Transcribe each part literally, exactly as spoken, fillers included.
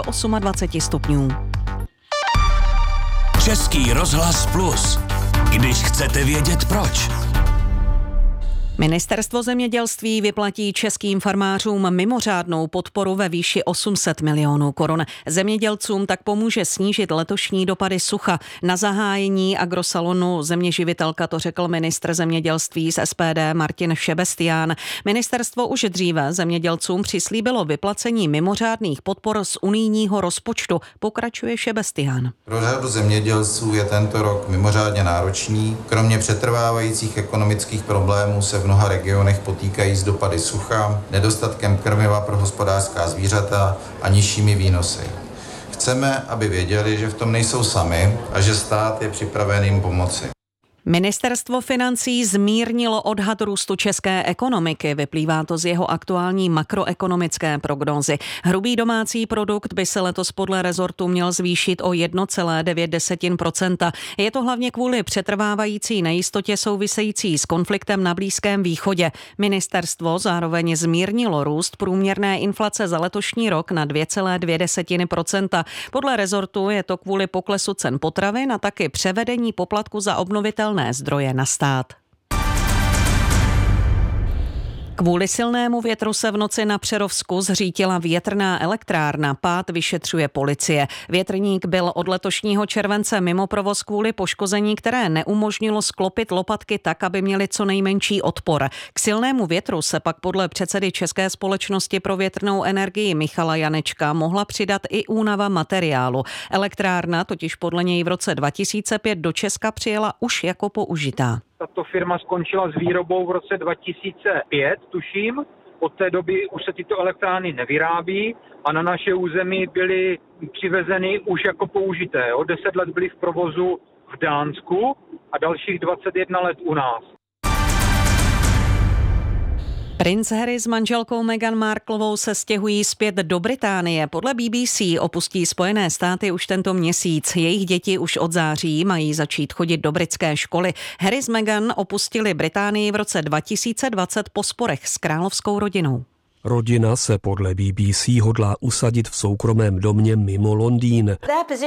dvacet osm stupňů. Český rozhlas Plus. Když chcete vědět proč. Ministerstvo zemědělství vyplatí českým farmářům mimořádnou podporu ve výši osm set milionů korun. Zemědělcům tak pomůže snížit letošní dopady sucha. Na zahájení agrosalonu Zeměživitelka to řekl ministr zemědělství z S P D Martin Šebestián. Ministerstvo už dříve zemědělcům přislíbilo vyplacení mimořádných podpor z unijního rozpočtu, pokračuje Šebestián. Pro řadu zemědělců je tento rok mimořádně náročný. Kromě přetrvávajících ekonomických problémů se v mnoha regionech potýkají s dopady sucha, nedostatkem krmiva pro hospodářská zvířata a nižšími výnosy. Chceme, aby věděli, že v tom nejsou sami a že stát je připraven jim pomoci. Ministerstvo financí zmírnilo odhad růstu české ekonomiky. Vyplývá to z jeho aktuální makroekonomické prognózy. Hrubý domácí produkt by se letos podle rezortu měl zvýšit o jedna celá devět procenta. Je to hlavně kvůli přetrvávající nejistotě související s konfliktem na Blízkém východě. Ministerstvo zároveň zmírnilo růst průměrné inflace za letošní rok na dvě celá dvě procenta. Podle rezortu je to kvůli poklesu cen potravin a taky převedení poplatku za obnovitelné zdroje na stát. Kvůli silnému větru se v noci na Přerovsku zřítila větrná elektrárna. Pád vyšetřuje policie. Větrník byl od letošního července mimo provoz kvůli poškození, které neumožnilo sklopit lopatky tak, aby měly co nejmenší odpor. K silnému větru se pak podle předsedy České společnosti pro větrnou energii Michala Janečka mohla přidat i únava materiálu. Elektrárna totiž podle něj v roce dva tisíce pět do Česka přijela už jako použitá. Tato firma skončila s výrobou v roce dva tisíce pět, tuším. Od té doby už se tyto elektrárny nevyrábí a na naše území byly přivezeny už jako použité. O deset let byly v provozu v Dánsku a dalších dvacet jedna let u nás. Princ Harry s manželkou Meghan Marklovou se stěhují zpět do Británie. Podle B B C opustí Spojené státy už tento měsíc. Jejich děti už od září mají začít chodit do britské školy. Harry s Meghan opustili Británii v roce dva tisíce dvacet po sporech s královskou rodinou. Rodina se podle B B C hodlá usadit v soukromém domě mimo Londýn.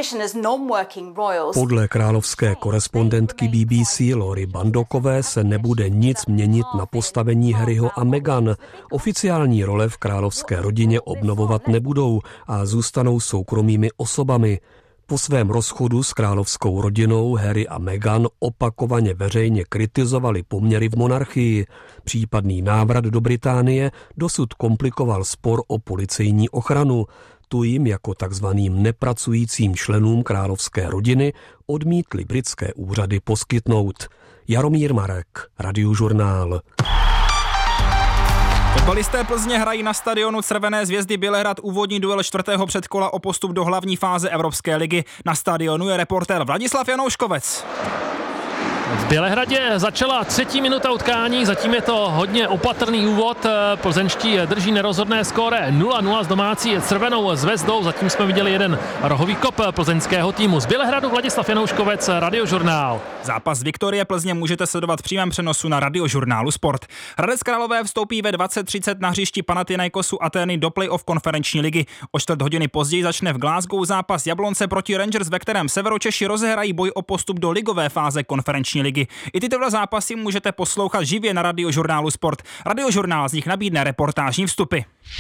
Podle královské korespondentky B B C Lori Bandokové se nebude nic měnit na postavení Harryho a Meghan. Oficiální role v královské rodině obnovovat nebudou a zůstanou soukromými osobami. Po svém rozchodu s královskou rodinou Harry a Meghan opakovaně veřejně kritizovali poměry v monarchii. Případný návrat do Británie dosud komplikoval spor o policejní ochranu. Tu jim jako takzvaným nepracujícím členům královské rodiny odmítly britské úřady poskytnout. Jaromír Marek, Radiožurnál. Fotbalisté Plzně hrají na stadionu Červené Zvězdy Bělehrad úvodní duel čtvrtého předkola o postup do hlavní fáze Evropské ligy. Na stadionu je reportér Vladislav Janouškovec. V Bělehradě začala třetí minuta utkání, zatím je to hodně opatrný úvod. Plzeňští drží nerozhodné skóre nula nula s domácí Červenou Zvezdou. Zatím jsme viděli jeden rohový kop plzeňského týmu. Z Bělehradu Vladislav Janouškovec, Radiožurnál. Zápas Viktorie Plzně můžete sledovat v přímém přenosu na Radiožurnálu Sport. Hradec Králové vstoupí ve dvacet třicet na hřišti Panathinaikosu Atény do play-off konferenční ligy. O čtvrt hodiny později začne v Glasgow zápas Jablonce proti Rangers, ve kterém Severočeši rozehrají boj o postup do ligové fáze konferenční ligy. I tyto dva zápasy můžete poslouchat živě na Radiožurnálu Sport. Radiožurnál z nich nabídne reportážní vstupy.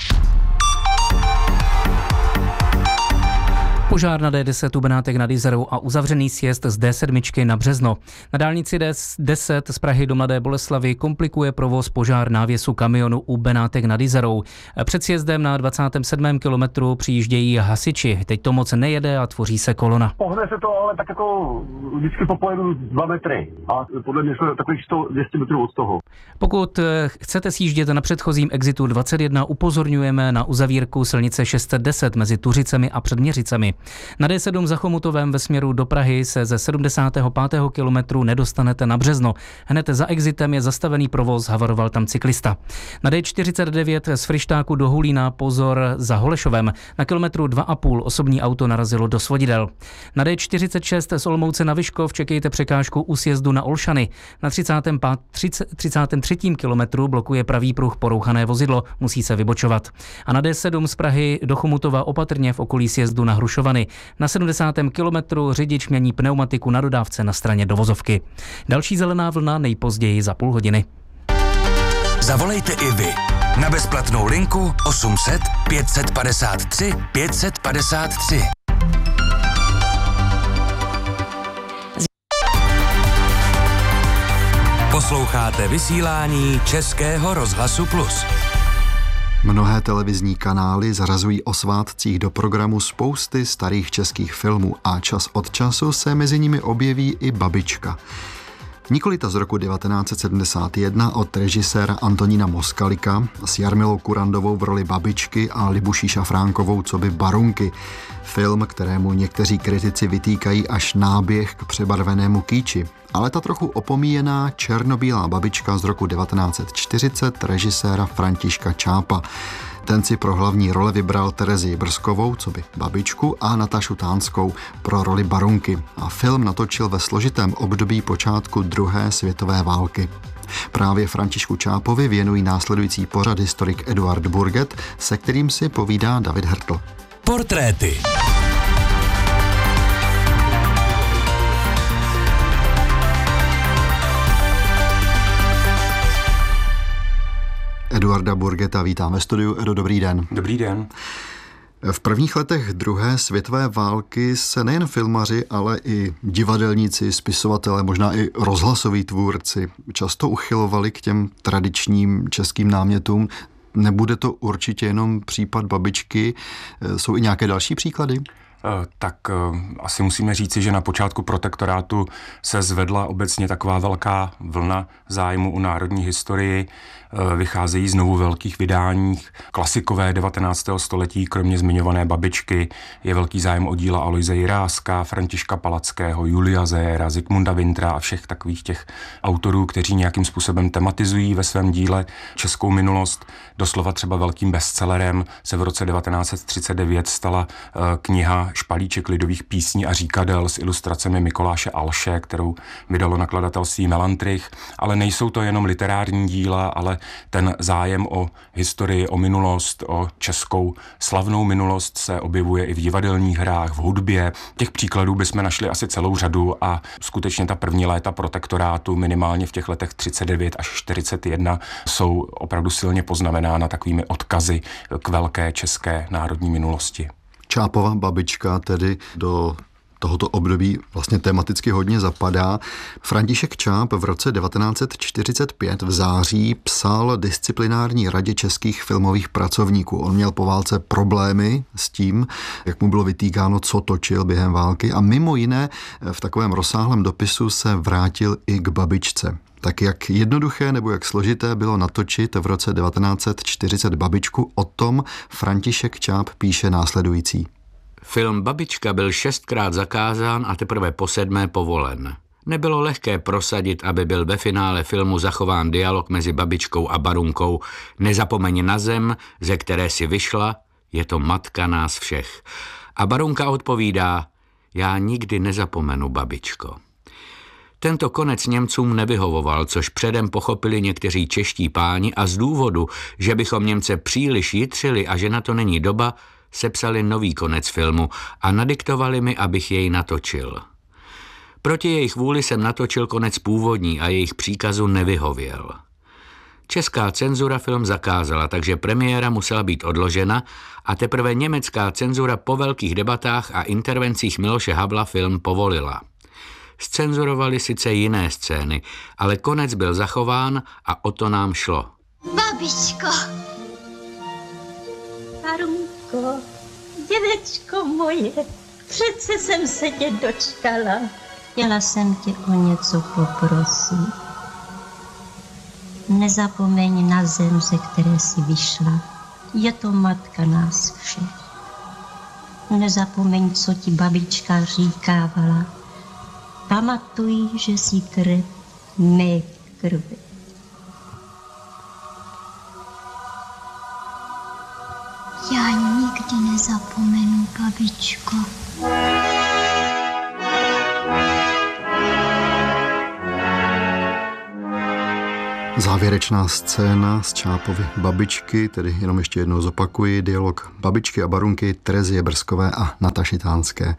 Požár na D deset u Benátek nad Jizerou a uzavřený sjezd z D sedm na Březno. Na dálnici D deset z Prahy do Mladé Boleslavi komplikuje provoz požár návěsu kamionu u Benátek nad Jizerou. Před sjezdem na dvacátém sedmém kilometru přijíždějí hasiči. Teď to moc nejede a tvoří se kolona. Pohne se to ale tak jako vždycky po pojedu dva metry a podle mě jsme takových sto dvě stě metrů od toho. Pokud chcete sjíždět na předchozím exitu dvacet jedna, upozorňujeme na uzavírku silnice šest set deset mezi Tuřicemi a Předměřicemi. Na D sedm za Chomutovem ve směru do Prahy se ze sedmdesátého pátého kilometru nedostanete na Březno. Hned za exitem je zastavený provoz, havaroval tam cyklista. Na D čtyřicet devět z Fryštáku do Hulína pozor za Holešovem. Na kilometru dva a půl osobní auto narazilo do svodidel. Na D čtyřicet šest z Olomouce na Vyškov čekejte překážku u sjezdu na Olšany. Na třicátém třetím kilometru blokuje pravý pruh porouchané vozidlo, musí se vybočovat. A na D sedm z Prahy do Chomutova opatrně v okolí sjezdu na Hrušovany. Na sedmdesátém kilometru řidič mění pneumatiku na dodávce na straně do vozovky. Další zelená vlna nejpozději za půl hodiny. Zavolejte i vy na bezplatnou linku osm set pět set padesát tři pět set padesát tři. Posloucháte vysílání Českého rozhlasu Plus. Mnohé televizní kanály zařazují o svátcích do programu spousty starých českých filmů a čas od času se mezi nimi objeví i Babička. Nikoli ta z roku devatenáct set sedmdesát jedna od režiséra Antonína Moskalika s Jarmilou Kurandovou v roli babičky a Libuší Šafránkovou coby barunky. Film, kterému někteří kritici vytýkají až náběh k přebarvenému kýči. Ale ta trochu opomíjená černobílá babička z roku devatenáct set čtyřicet režiséra Františka Čápa. Ten si pro hlavní role vybral Terezii Brzkovou, coby babičku, a Natašu Tánskou pro roli barunky. A film natočil ve složitém období počátku druhé světové války. Právě Františku Čápovi věnují následující pořad historik Eduard Burget, se kterým si povídá David Hertl. Portréty. Eduarda Burgeta vítám ve studiu. Edo, dobrý den. Dobrý den. V prvních letech druhé světové války se nejen filmaři, ale i divadelníci, spisovatelé, možná i rozhlasoví tvůrci často uchylovali k těm tradičním českým námětům. Nebude to určitě jenom případ Babičky, jsou i nějaké další příklady? Tak asi musíme říci, že na počátku protektorátu se zvedla obecně taková velká vlna zájmu o národní historii. Vycházejí znovu velkých vydáních. Klasikové devatenáctého století, kromě zmiňované Babičky, je velký zájem o díla Aloise Jiráska, Františka Palackého, Julia Zéra, Zikmunda Wintra a všech takových těch autorů, kteří nějakým způsobem tematizují ve svém díle českou minulost. Doslova třeba velkým bestsellerem se v roce devatenáct set třicet devět stala kniha Špalíček lidových písní a říkadel s ilustracemi Mikoláše Alše, kterou vydalo nakladatelství Melantrich, ale nejsou to jenom literární díla, ale ten zájem o historii, o minulost, o českou slavnou minulost se objevuje i v divadelních hrách, v hudbě. Těch příkladů bychom našli asi celou řadu a skutečně ta první léta protektorátu, minimálně v těch letech třicet devět až čtyřicet jedna, jsou opravdu silně poznamenána takovými odkazy k velké české národní minulosti. Čápova Babička tedy do tohoto období vlastně tematicky hodně zapadá. František Čáp v roce devatenáct set čtyřicet pět v září psal disciplinární radě českých filmových pracovníků. On měl po válce problémy s tím, jak mu bylo vytýkáno, co točil během války, a mimo jiné v takovém rozsáhlém dopisu se vrátil i k Babičce. Tak jak jednoduché nebo jak složité bylo natočit v roce devatenáct set čtyřicet Babičku, o tom František Čáp píše následující. Film Babička byl šestkrát zakázán a teprve po sedmé povolen. Nebylo lehké prosadit, aby byl ve finále filmu zachován dialog mezi Babičkou a barunkou Nezapomeň na zem, ze které si vyšla, je to matka nás všech. A barunka odpovídá, já nikdy nezapomenu, babičko. Tento konec Němcům nevyhovoval, což předem pochopili někteří čeští páni a z důvodu, že bychom Němce příliš jitřili a že na to není doba, sepsali nový konec filmu a nadiktovali mi, abych jej natočil. Proti jejich vůli jsem natočil konec původní a jejich příkazu nevyhověl. Česká cenzura film zakázala, takže premiéra musela být odložena a teprve německá cenzura po velkých debatách a intervencích Miloše Havla film povolila. Zcenzurovali sice jiné scény, ale konec byl zachován a o to nám šlo. Babičko! Barunko, dědečko moje, přece jsem se tě dočkala. Chtěla jsem tě o něco poprosit. Nezapomeň na zem, ze které jsi vyšla. Je to matka nás všech. nezapomeň, co ti babička říkávala. Pamatuj, že jsi krev mé krve. Já nikdy nezapomenu, babičko. Závěrečná scéna z Čápovy Babičky, tedy jenom ještě jednou zopakuji, dialog babičky a barunky Terezie Brzkové a Nataši Tánské.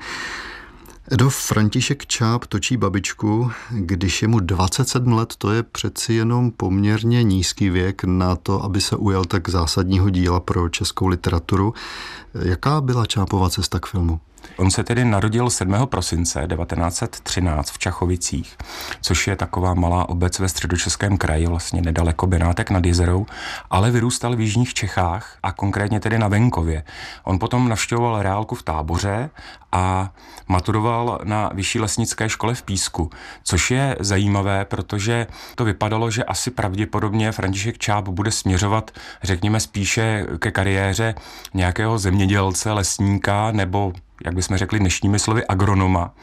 Edo, František Čáp točí Babičku, když je mu dvacet sedm let, to je přeci jenom poměrně nízký věk na to, aby se ujal tak zásadního díla pro českou literaturu. Jaká byla Čápova cesta k filmu? On se tedy narodil sedmého prosince devatenáct set třináct v Čachovicích, což je taková malá obec ve Středočeském kraji, vlastně nedaleko Benátek nad Jizerou, ale vyrůstal v jižních Čechách a konkrétně tedy na venkově. On potom navštěvoval reálku v Táboře a maturoval na vyšší lesnické škole v Písku, což je zajímavé, protože to vypadalo, že asi pravděpodobně František Čáp bude směřovat, řekněme, spíše ke kariéře nějakého zemědělce, lesníka nebo, jak bychom řekli dnešními slovy, agronoma,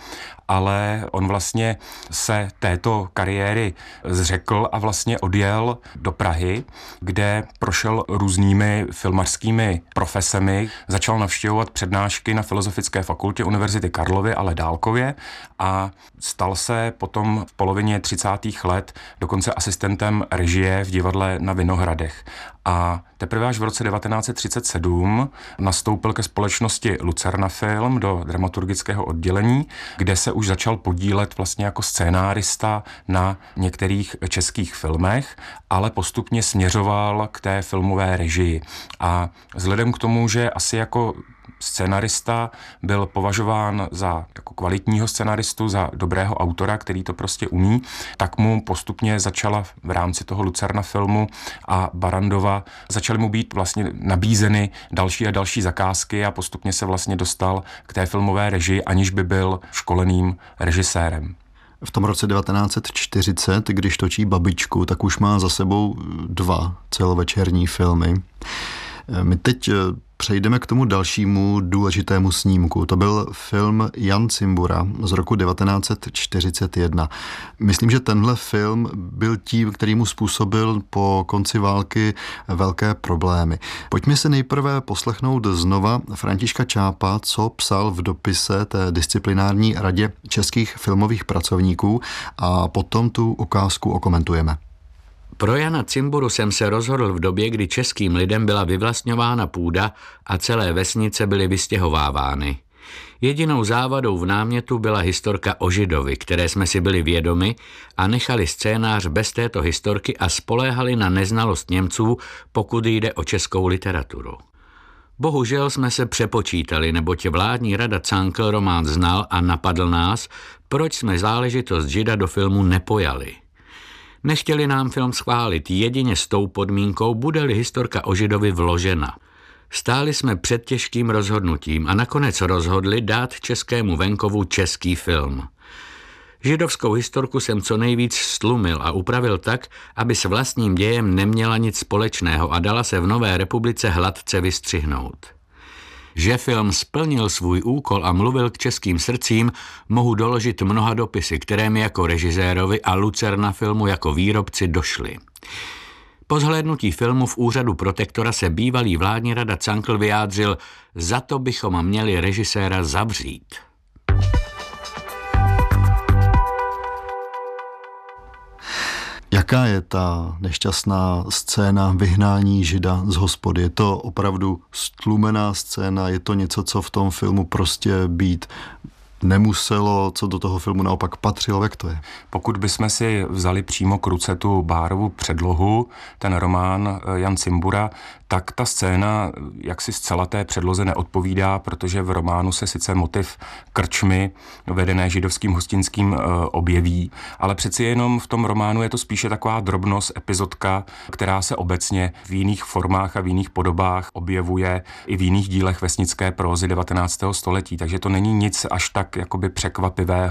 ale on vlastně se této kariéry zřekl a vlastně odjel do Prahy, kde prošel různými filmařskými profesemi, začal navštěvovat přednášky na Filozofické fakultě Univerzity Karlovy, ale dálkově, a stal se potom v polovině třicátých let dokonce asistentem režie v divadle na Vinohradech. A teprve až v roce devatenáct set třicet sedm nastoupil ke společnosti Lucerna Film do dramaturgického oddělení, kde se už začal podílet vlastně jako scénárista na některých českých filmech, ale postupně směřoval k té filmové režii. A vzhledem k tomu, že asi jako scenarista byl považován za jako kvalitního scenaristu, za dobrého autora, který to prostě umí, tak mu postupně začala v rámci toho Lucerna Filmu a Barrandova začaly mu být vlastně nabízeny další a další zakázky a postupně se vlastně dostal k té filmové režii, aniž by byl školeným režisérem. V tom roce devatenáct set čtyřicet, když točí Babičku, tak už má za sebou dva celovečerní filmy. My teď přejdeme k tomu dalšímu důležitému snímku. To byl film Jan Cimbura z roku devatenáct set čtyřicet jedna. Myslím, že tenhle film byl tím, který mu způsobil po konci války velké problémy. Pojďme si nejprve poslechnout znova Františka Čápa, co psal v dopise té disciplinární radě českých filmových pracovníků, a potom tu ukázku okomentujeme. Pro Jana Cimburu jsem se rozhodl v době, kdy českým lidem byla vyvlastňována půda a celé vesnice byly vystěhovávány. Jedinou závadou v námětu byla historka o Židovi, které jsme si byli vědomi a nechali scénář bez této historky a spoléhali na neznalost Němců, pokud jde o českou literaturu. Bohužel jsme se přepočítali, neboť vládní rada Cankl román znal a napadl nás, proč jsme záležitost Žida do filmu nepojali. Nechtěli nám film schválit jedině s tou podmínkou, bude-li historka o Židovi vložena. Stáli jsme před těžkým rozhodnutím a nakonec rozhodli dát českému venkovu český film. Židovskou historku jsem co nejvíc stlumil a upravil tak, aby s vlastním dějem neměla nic společného a dala se v Nové republice hladce vystřihnout. Že film splnil svůj úkol a mluvil k českým srdcím, mohu doložit mnoha dopisy, které mi jako režisérovi a Lucerna Filmu jako výrobci došly. Po zhlédnutí filmu v úřadu protektora se bývalý vládní rada Cankl vyjádřil, za to bychom měli režiséra zavřít. Jaká je ta nešťastná scéna vyhnání Žida z hospody? Je to opravdu stlumená scéna? Je to něco, co v tom filmu prostě být nemuselo, co do toho filmu naopak patřilo? Jak to je? Pokud bychom si vzali přímo k ruce tu Bárovu předlohu, ten román Jan Cimbura, tak ta scéna jaksi zcela té předloze neodpovídá, protože v románu se sice motiv krčmy vedené židovským hostinským objeví, ale přeci jenom v tom románu je to spíše taková drobnost, epizodka, která se obecně v jiných formách a v jiných podobách objevuje i v jiných dílech vesnické prózy devatenáctého století, takže to není nic až tak jakoby překvapivého.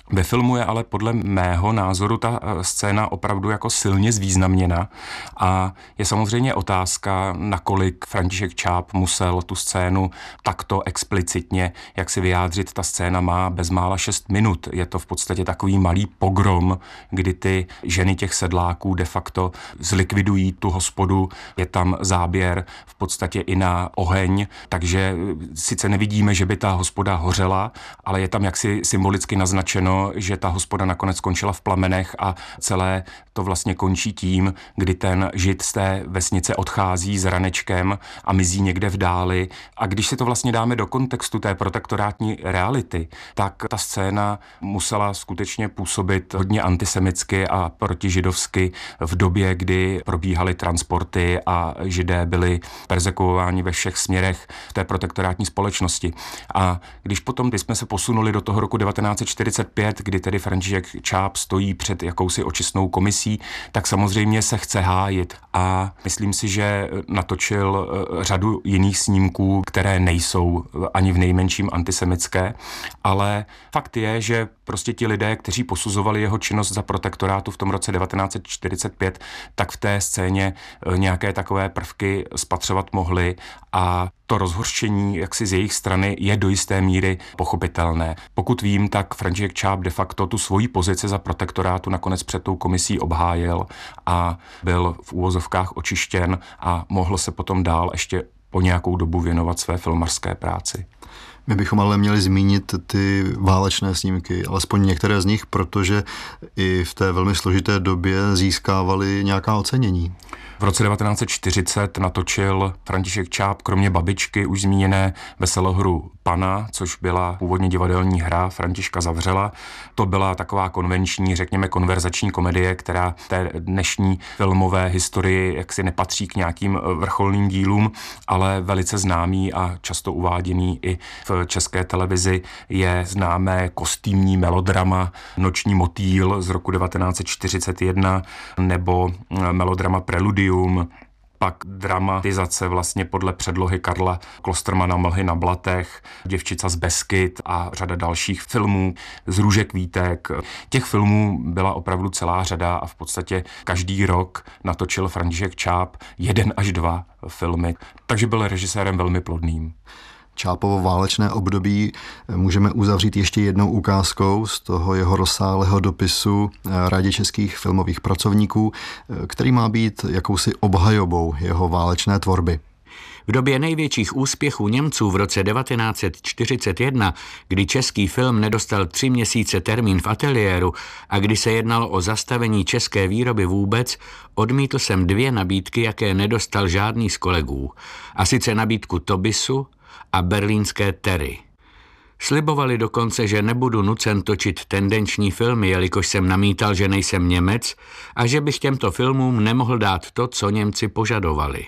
Ve filmu je ale podle mého názoru ta scéna opravdu jako silně zvýznamněna a je samozřejmě otázka, nakolik František Čáp musel tu scénu takto explicitně, jak si vyjádřit. Ta scéna má bezmála šest minut. Je to v podstatě takový malý pogrom, kdy ty ženy těch sedláků de facto zlikvidují tu hospodu. Je tam záběr v podstatě i na oheň, takže sice nevidíme, že by ta hospoda hořela, ale je tam jaksi symbolicky naznačeno, že ta hospoda nakonec skončila v plamenech a celé to vlastně končí tím, kdy ten žid z té vesnice odchází s ranečkem a mizí někde v dáli. A když si to vlastně dáme do kontextu té protektorátní reality, tak ta scéna musela skutečně působit hodně antisemicky a protižidovsky v době, kdy probíhaly transporty a židé byli perzekuováni ve všech směrech v té protektorátní společnosti. A když potom, když jsme se posunuli do toho roku devatenáct set čtyřicet pět, kdy tedy František Čáp stojí před jakousi očistnou komisí, tak samozřejmě se chce hájit a myslím si, že natočil řadu jiných snímků, které nejsou ani v nejmenším antisemitské, ale fakt je, že prostě ti lidé, kteří posuzovali jeho činnost za protektorátu v tom roce devatenáct set čtyřicet pět, tak v té scéně nějaké takové prvky spatřovat mohli a to rozhořčení jaksi z jejich strany je do jisté míry pochopitelné. Pokud vím, tak František Čáp de facto tu svoji pozici za protektorátu nakonec před tou komisí obhájil a byl v úvozovkách očištěn a mohl se potom dál ještě po nějakou dobu věnovat své filmařské práci. My bychom ale měli zmínit ty válečné snímky, alespoň některé z nich, protože i v té velmi složité době získávali nějaká ocenění. V roce devatenáct set čtyřicet natočil František Čáp kromě Babičky už zmíněné veselohru Pana, což byla původně divadelní hra Františka Zavřela. To byla taková konvenční, řekněme konverzační komedie, která v té dnešní filmové historii jaksi nepatří k nějakým vrcholným dílům, ale velice známý a často uváděný i v české televizi je známé kostýmní melodrama Noční motýl z roku devatenáct set čtyřicet jedna nebo melodrama Preludium, pak dramatizace vlastně podle předlohy Karla Klostermana Mlhy na blatech, Děvčica z Beskyd a řada dalších filmů z Růže kvítek. Těch filmů byla opravdu celá řada a v podstatě každý rok natočil František Čáp jeden až dva filmy, takže byl režisérem velmi plodným. Čápovo válečné období můžeme uzavřít ještě jednou ukázkou z toho jeho rozsáhlého dopisu Radě českých filmových pracovníků, který má být jakousi obhajobou jeho válečné tvorby. V době největších úspěchů Němců v roce devatenáct set čtyřicet jedna, kdy český film nedostal tři měsíce termín v ateliéru a kdy se jednalo o zastavení české výroby vůbec, odmítl jsem dvě nabídky, jaké nedostal žádný z kolegů. A sice nabídku Tobisu a berlínské Terry. Slibovali dokonce, že nebudu nucen točit tendenční filmy, jelikož jsem namítal, že nejsem Němec a že bych těmto filmům nemohl dát to, co Němci požadovali.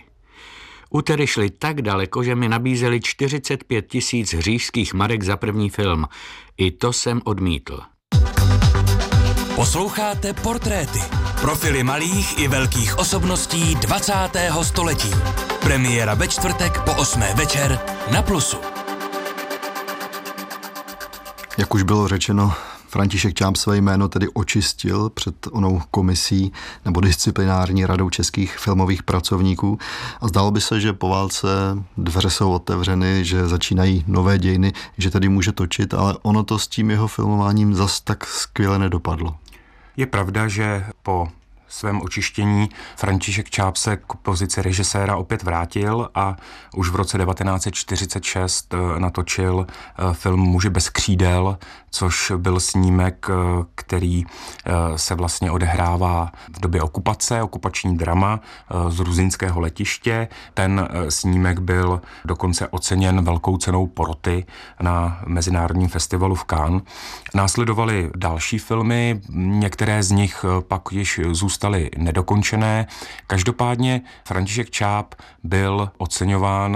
U Terry šli tak daleko, že mi nabízeli čtyřicet pět tisíc říšských marek za první film. I to jsem odmítl. Posloucháte Portréty. Profily malých i velkých osobností dvacátého století. Premiéra ve čtvrtek po osmé večer na Plusu. Jak už bylo řečeno, František Čáp své jméno tedy očistil před onou komisí nebo disciplinární radou českých filmových pracovníků a zdálo by se, že po válce dveře jsou otevřeny, že začínají nové dějiny, že tedy může točit, ale ono to s tím jeho filmováním zas tak skvěle nedopadlo. Je pravda, že po svém očištění František Čáp se k pozici režiséra opět vrátil a už v roce devatenáct set čtyřicet šest natočil film Muži bez křídel, což byl snímek, který se vlastně odehrává v době okupace, okupační drama z ruzinského letiště. Ten snímek byl dokonce oceněn velkou cenou poroty na Mezinárodním festivalu v Cannes. Následovaly další filmy, některé z nich pak již zůstaly nedokončené. Každopádně František Čáp byl oceňován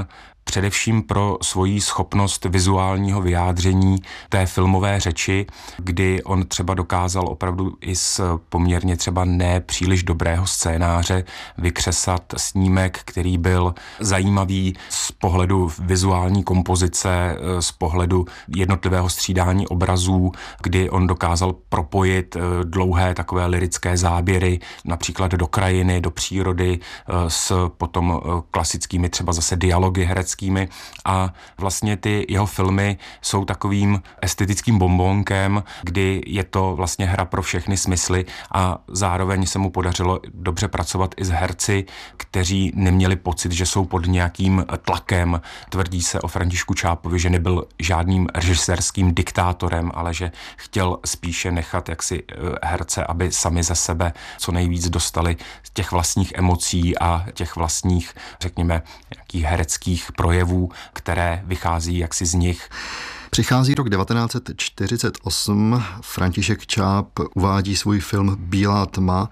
především pro svoji schopnost vizuálního vyjádření té filmové řeči, kdy on třeba dokázal opravdu i z poměrně třeba ne příliš dobrého scénáře vykřesat snímek, který byl zajímavý z pohledu vizuální kompozice, z pohledu jednotlivého střídání obrazů, kdy on dokázal propojit dlouhé takové lyrické záběry, například do krajiny, do přírody, s potom klasickými třeba zase dialogy hereckými, a vlastně ty jeho filmy jsou takovým estetickým bonbonkem, kdy je to vlastně hra pro všechny smysly a zároveň se mu podařilo dobře pracovat i s herci, kteří neměli pocit, že jsou pod nějakým tlakem. Tvrdí se o Františku Čápovi, že nebyl žádným režisérským diktátorem, ale že chtěl spíše nechat jaksi herce, aby sami ze sebe co nejvíc dostali těch vlastních emocí a těch vlastních, řekněme, nějakých hereckých projevů, které vychází jaksi z nich. Přichází rok devatenáct set čtyřicet osm, František Čáp uvádí svůj film Bílá tma.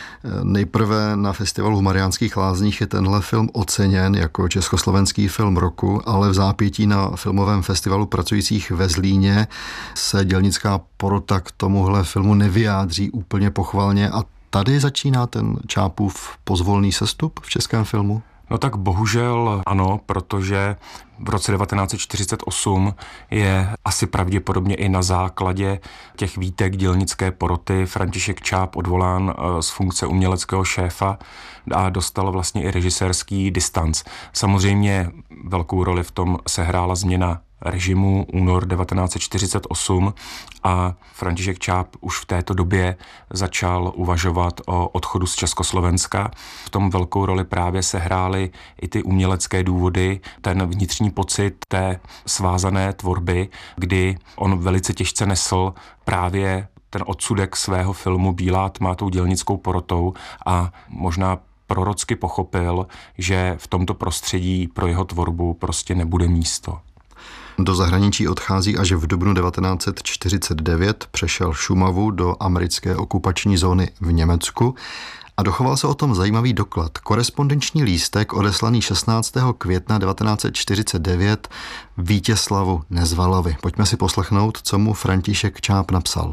Nejprve na festivalu v Mariánských Lázních je tenhle film oceněn jako československý film roku, ale v zápětí na filmovém festivalu pracujících ve Zlíně se dělnická porota k tomuhle filmu nevyjádří úplně pochvalně a tady začíná ten Čápův pozvolný sestup v českém filmu? No tak bohužel ano, protože v roce devatenáct set čtyřicet osm je asi pravděpodobně i na základě těch výtek dělnické poroty František Čáp odvolán z funkce uměleckého šéfa a dostal vlastně i režisérský distanc. Samozřejmě velkou roli v tom sehrála změna režimu únor devatenáct set čtyřicet osm a František Čáp už v této době začal uvažovat o odchodu z Československa. V tom velkou roli právě sehrály i ty umělecké důvody, ten vnitřní pocit té svázané tvorby, kdy on velice těžce nesl právě ten odsudek svého filmu Bílá tma tou dělnickou porotou a možná prorocky pochopil, že v tomto prostředí pro jeho tvorbu prostě nebude místo. Do zahraničí odchází až v dubnu devatenáct set čtyřicet devět, přešel Šumavu do americké okupační zóny v Německu a dochoval se o tom zajímavý doklad. Korespondenční lístek odeslaný šestnáctého května devatenáct set čtyřicet devět Vítězslavu Nezvalovi. Pojďme si poslechnout, co mu František Čáp napsal.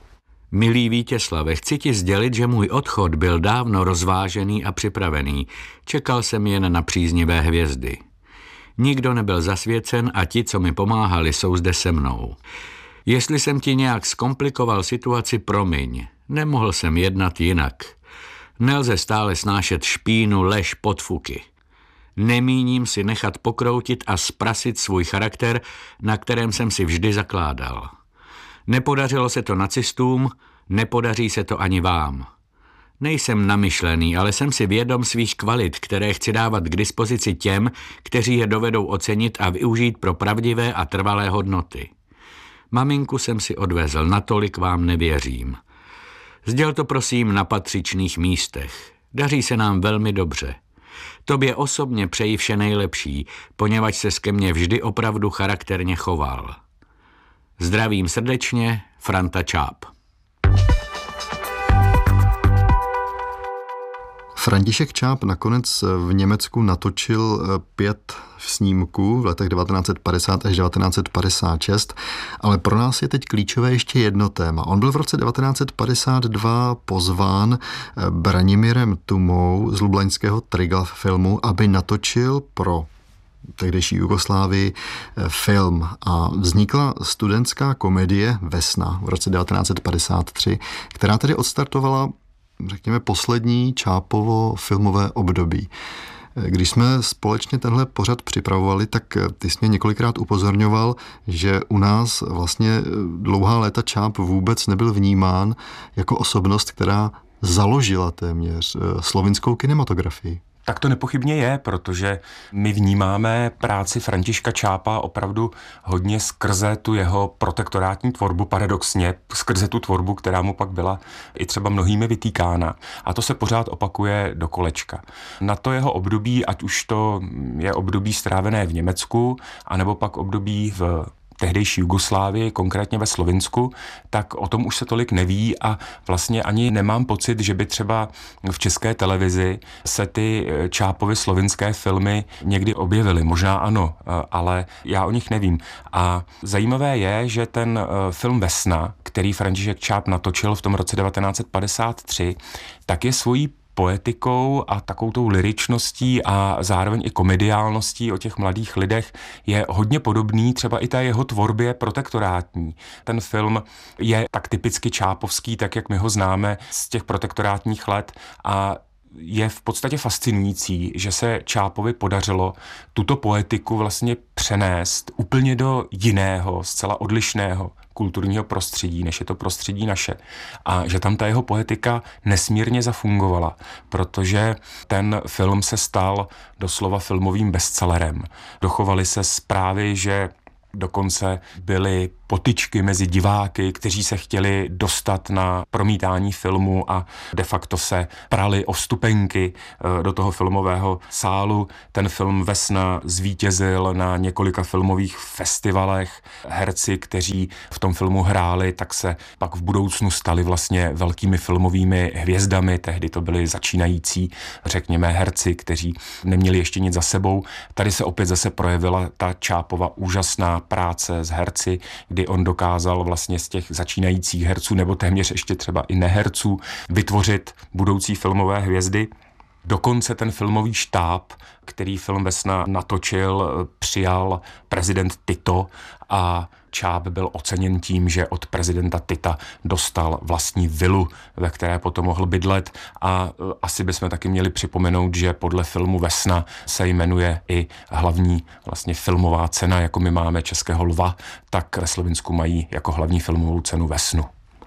Milý Vítězslave, chci ti sdělit, že můj odchod byl dávno rozvážený a připravený. Čekal jsem jen na příznivé hvězdy. Nikdo nebyl zasvěcen a ti, co mi pomáhali, jsou zde se mnou. Jestli jsem ti nějak zkomplikoval situaci, promiň. Nemohl jsem jednat jinak. Nelze stále snášet špínu, lež, podfuky. Nemíním si nechat pokroutit a zprasit svůj charakter, na kterém jsem si vždy zakládal. Nepodařilo se to nacistům, nepodaří se to ani vám. Nejsem namyšlený, ale jsem si vědom svých kvalit, které chci dávat k dispozici těm, kteří je dovedou ocenit a využít pro pravdivé a trvalé hodnoty. Maminku jsem si odvezl, natolik vám nevěřím. Sděl to prosím na patřičných místech. Daří se nám velmi dobře. Tobě osobně přeji vše nejlepší, poněvadž se ke mně vždy opravdu charakterně choval. Zdravím srdečně, Franta Čáp. František Čáp nakonec v Německu natočil pět snímků v letech devatenáct set padesát až devatenáct set padesát šest, ale pro nás je teď klíčové ještě jedno téma. On byl v roce devatenáct set padesát dva pozván Branimirem Tumou z lublaňského Triglav filmu, aby natočil pro tehdejší Jugoslávii film a vznikla studentská komedie Vesna v roce devatenáct set padesát tři, která tedy odstartovala, řekněme, poslední Čápovo filmové období. Když jsme společně tenhle pořad připravovali, tak ty jsi mě několikrát upozorňoval, že u nás vlastně dlouhá léta Čáp vůbec nebyl vnímán jako osobnost, která založila téměř slovinskou kinematografii. Tak to nepochybně je, protože my vnímáme práci Františka Čápa opravdu hodně skrze tu jeho protektorátní tvorbu, paradoxně, skrze tu tvorbu, která mu pak byla i třeba mnohými vytýkána. A to se pořád opakuje do kolečka. Na to jeho období, ať už to je období strávené v Německu, anebo pak období v tehdejší Jugoslávii, konkrétně ve Slovinsku, tak o tom už se tolik neví a vlastně ani nemám pocit, že by třeba v české televizi se ty Čápovy slovinské filmy někdy objevily. Možná ano, ale já o nich nevím. A zajímavé je, že ten film Vesna, který František Čáp natočil v tom roce devatenáct set padesát tři, tak je svojí poetikou a takovou tou lyričností a zároveň i komediálností o těch mladých lidech je hodně podobný třeba i té jeho tvorbě protektorátní. Ten film je tak typicky čápovský, tak jak my ho známe z těch protektorátních let a je v podstatě fascinující, že se Čápovi podařilo tuto poetiku vlastně přenést úplně do jiného, zcela odlišného kulturního prostředí, než je to prostředí naše. A že tam ta jeho poetika nesmírně zafungovala, protože ten film se stal doslova filmovým bestsellerem. Dochovaly se zprávy, že dokonce byly potyčky mezi diváky, kteří se chtěli dostat na promítání filmu a de facto se prali o vstupenky do toho filmového sálu. Ten film Vesna zvítězil na několika filmových festivalech. Herci, kteří v tom filmu hráli, tak se pak v budoucnu stali vlastně velkými filmovými hvězdami. Tehdy to byli začínající, řekněme, herci, kteří neměli ještě nic za sebou. Tady se opět zase projevila ta Čápova úžasná práce s herci, kdy on dokázal vlastně z těch začínajících herců nebo téměř ještě třeba i neherců vytvořit budoucí filmové hvězdy. Dokonce ten filmový štáb, který film Vesna natočil, přijal prezident Tito a Čáp byl oceněn tím, že od prezidenta Tita dostal vlastní vilu, ve které potom mohl bydlet a asi bychom taky měli připomenout, že podle filmu Vesna se jmenuje i hlavní vlastně filmová cena, jako my máme Českého lva, tak ve Slovinsku mají jako hlavní filmovou cenu Vesnu.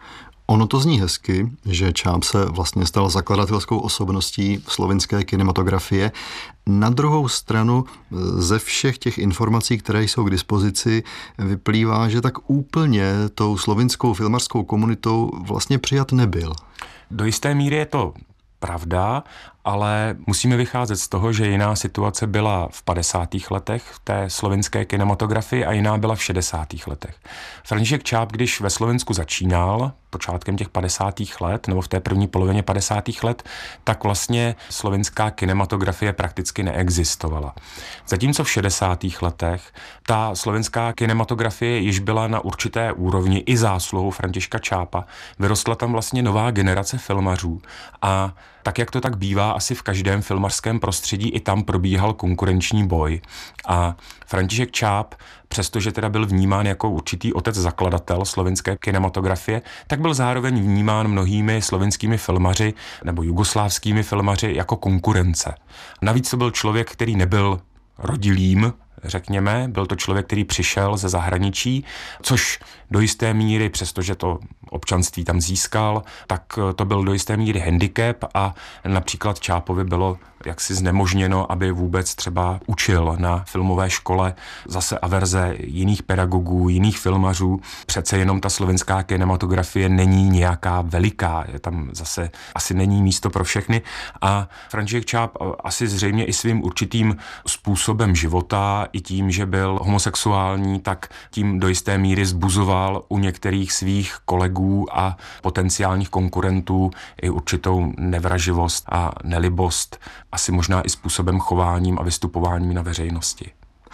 Ono to zní hezky, že Čáp se vlastně stal zakladatelskou osobností slovinské kinematografie. Na druhou stranu ze všech těch informací, které jsou k dispozici, vyplývá, že tak úplně tou slovinskou filmařskou komunitou vlastně přijat nebyl. Do jisté míry je to pravda, ale musíme vycházet z toho, že jiná situace byla v padesátých letech v té slovinské kinematografii a jiná byla v šedesátých letech. František Čáp, když ve Slovensku začínal, počátkem těch padesátých let, nebo v té první polovině padesátých let, tak vlastně slovinská kinematografie prakticky neexistovala. Zatímco v šedesátých letech ta slovenská kinematografie již byla na určité úrovni i zásluhou Františka Čápa. Vyrostla tam vlastně nová generace filmařů a tak, jak to tak bývá asi v každém filmařském prostředí, i tam probíhal konkurenční boj. A František Čáp, přestože teda byl vnímán jako určitý otec zakladatel slovinské kinematografie, tak byl zároveň vnímán mnohými slovinskými filmaři nebo jugoslávskými filmaři jako konkurence. Navíc to byl člověk, který nebyl rodilým, řekněme, byl to člověk, který přišel ze zahraničí, což do jisté míry, přestože to občanství tam získal, tak to byl do jisté míry handicap a například Čápovi bylo jaksi znemožněno, aby vůbec třeba učil na filmové škole, zase averze jiných pedagogů, jiných filmařů. Přece jenom ta slovinská kinematografie není nějaká veliká, je tam zase asi není místo pro všechny a František Čáp asi zřejmě i svým určitým způsobem života, i tím, že byl homosexuální, tak tím do jisté míry zbuzoval u některých svých kolegů a potenciálních konkurentů i určitou nevraživost a nelibost, asi možná i způsobem chováním a vystupováním na veřejnosti.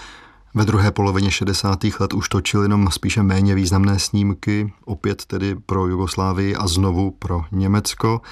Ve druhé polovině šedesátých let už točil jenom spíše méně významné snímky, opět tedy pro Jugoslávii a znovu pro Německo.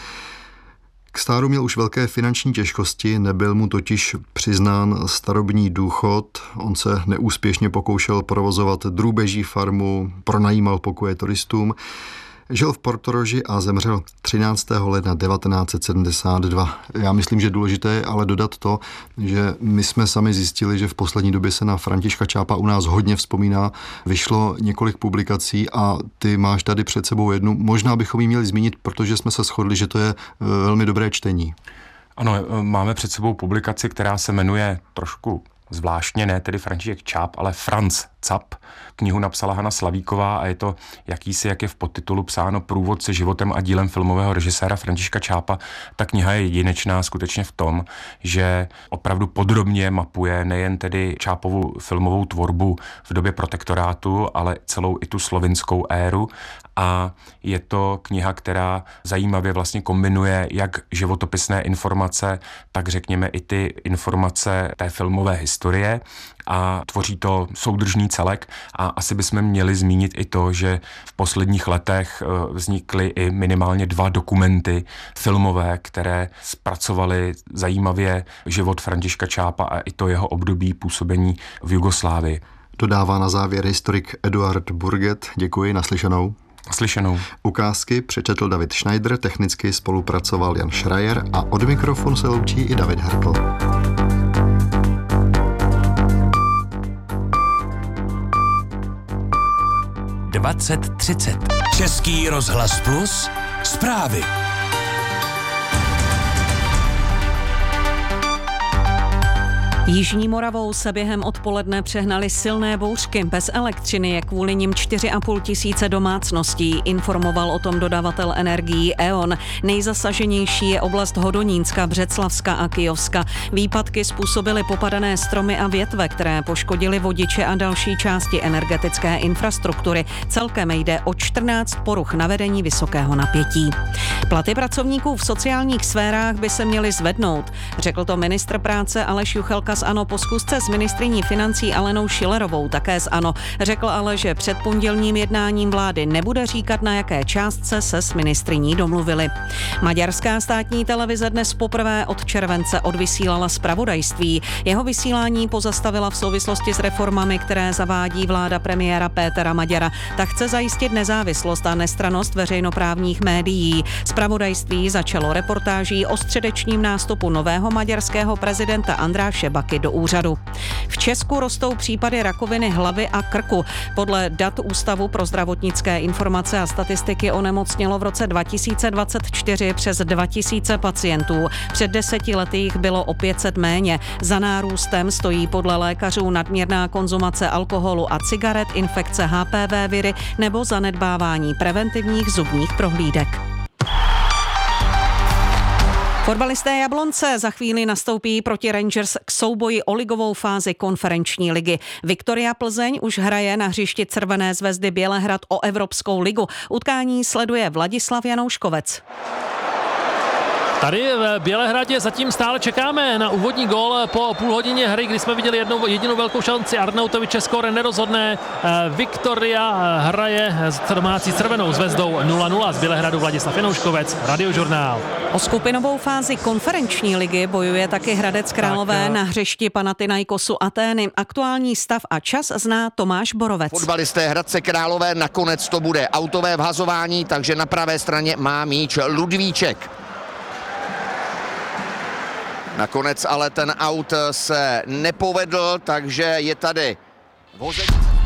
K stáru měl už velké finanční těžkosti, nebyl mu totiž přiznán starobní důchod, on se neúspěšně pokoušel provozovat drůbeží farmu, pronajímal pokoje turistům, žil v Portoroži a zemřel třináctého ledna devatenáct set sedmdesát dva. Já myslím, že důležité je ale dodat to, že my jsme sami zjistili, že v poslední době se na Františka Čápa u nás hodně vzpomíná. Vyšlo několik publikací a ty máš tady před sebou jednu. Možná bychom ji měli zmínit, protože jsme se shodli, že to je velmi dobré čtení. Ano, máme před sebou publikaci, která se jmenuje trošku zvláštně, ne tedy František Čáp, ale Franz C A P. Knihu napsala Hana Slavíková a je to jakýsi, jak je v podtitulu psáno, průvodce životem a dílem filmového režiséra Františka Čápa. Ta kniha je jedinečná skutečně v tom, že opravdu podrobně mapuje nejen tedy Čápovu filmovou tvorbu v době protektorátu, ale celou i tu slovinskou éru. A je to kniha, která zajímavě vlastně kombinuje jak životopisné informace, tak řekněme i ty informace té filmové historie a tvoří to soudržný celek. A asi bychom měli zmínit i to, že v posledních letech vznikly i minimálně dva dokumenty filmové, které zpracovaly zajímavě život Františka Čápa a i to jeho období působení v Jugoslávii. Dodává na závěr historik Eduard Burget. Děkuji, naslyšenou. Slyšenou. Ukázky přečetl David Schneider, technicky spolupracoval Jan Schreier a od mikrofonu se loučí i David Hertl. dvacet třicet. Český rozhlas Plus. Zprávy. Jižní Moravou se během odpoledne přehnaly silné bouřky. Bez elektřiny je kvůli nim čtyři a půl tisíce domácností, informoval o tom dodavatel energií E O N. Nejzasaženější je oblast Hodonínska, Břeclavska a Kyjovska. Výpadky způsobily popadané stromy a větve, které poškodily vodiče a další části energetické infrastruktury. Celkem jde o čtrnáct poruch na vedení vysokého napětí. Platy pracovníků v sociálních sférách by se měly zvednout, řekl to ministr práce Aleš Juchelka z ANO po schůzce s ministryní financí Alenou Schillerovou, také z ANO. Řekl ale, že před pondělním jednáním vlády nebude říkat, na jaké částce se s ministryní domluvili. Maďarská státní televize dnes poprvé od července odvysílala zpravodajství. Jeho vysílání pozastavila v souvislosti s reformami, které zavádí vláda premiéra Pétera Maďara. Ta chce zajistit nezávislost a nestrannost veřejnoprávních médií. Zpravodajství začalo reportáží o středečním nástupu nového maďarského prezidenta Andráše Baky do úřadu. V Česku rostou případy rakoviny hlavy a krku. Podle dat Ústavu pro zdravotnické informace a statistiky onemocnělo v roce dva tisíce dvacet čtyři přes dva tisíce pacientů. Před deseti lety jich bylo o pět set méně. Za nárůstem stojí podle lékařů nadměrná konzumace alkoholu a cigaret, infekce H P V viry nebo zanedbávání preventivních zubních prohlídek. Fotbalisté Jablonce za chvíli nastoupí proti Rangers k souboji o ligovou fázi konferenční ligy. Viktoria Plzeň už hraje na hřišti Crvené zvezdy Bělehrad o Evropskou ligu. Utkání sleduje Vladislav Janouškovec. Tady v Bělehradě zatím stále čekáme na úvodní gól po půl hodině hry, kdy jsme viděli jednou jedinou velkou šanci Arnautoviče, skóre nerozhodné. Viktoria hraje s domácí Crvenou zvezdou nula nula. Z Bělehradu Vladislav Janouškovec, Radiožurnál. O skupinovou fázi konferenční ligy bojuje taky Hradec Králové tak na hřišti Panathinaikosu Atény. Aktuální stav a čas zná Tomáš Borovec. Fotbalisté Hradce Králové, nakonec to bude autové vhazování, takže na pravé straně má míč Ludvíček. Nakonec ale ten aut se nepovedl, takže je tady vození.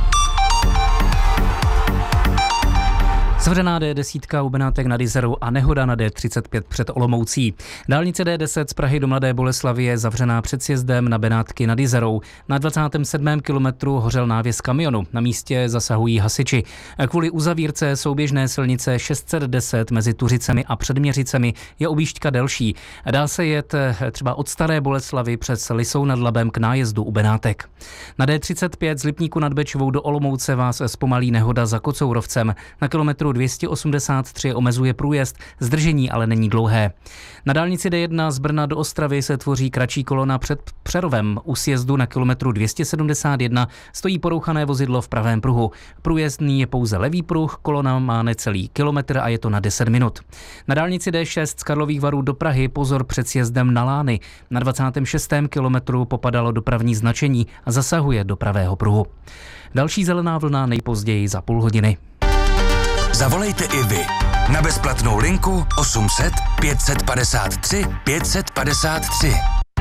Zavřená D deset u Benátek nad Jizerou a nehoda na D třicet pět před Olomoucí. Dálnice D deset z Prahy do Mladé Boleslavi je zavřená před sjezdem na Benátky nad Jizerou. Na dvacátém sedmém kilometru hořel návěs kamionu. Na místě zasahují hasiči. Kvůli uzavírce souběžné silnice šest set deset mezi Tuřicemi a Předměřicemi je objížďka delší. Dá se jet třeba od Staré Boleslavy přes Lisou nad Labem k nájezdu u Benátek. Na D třicet pět z Lipníku nad Bečvou do Olomouce vás zpomalí nehoda za Kocourovcem. Na kilometru dvě stě osmdesát tři omezuje průjezd, zdržení ale není dlouhé. Na dálnici D jedna z Brna do Ostravy se tvoří kratší kolona před Přerovem. U sjezdu na kilometru dvě stě sedmdesát jedna stojí porouchané vozidlo v pravém pruhu. Průjezdný je pouze levý pruh, kolona má necelý kilometr a je to na deset minut. Na dálnici D šest z Karlových Varů do Prahy pozor před sjezdem na Lány. Na dvacátém šestém kilometru popadalo dopravní značení a zasahuje do pravého pruhu. Další zelená vlna nejpozději za půl hodiny. Zavolejte i vy na bezplatnou linku osm set pět set padesát tři pět set padesát tři.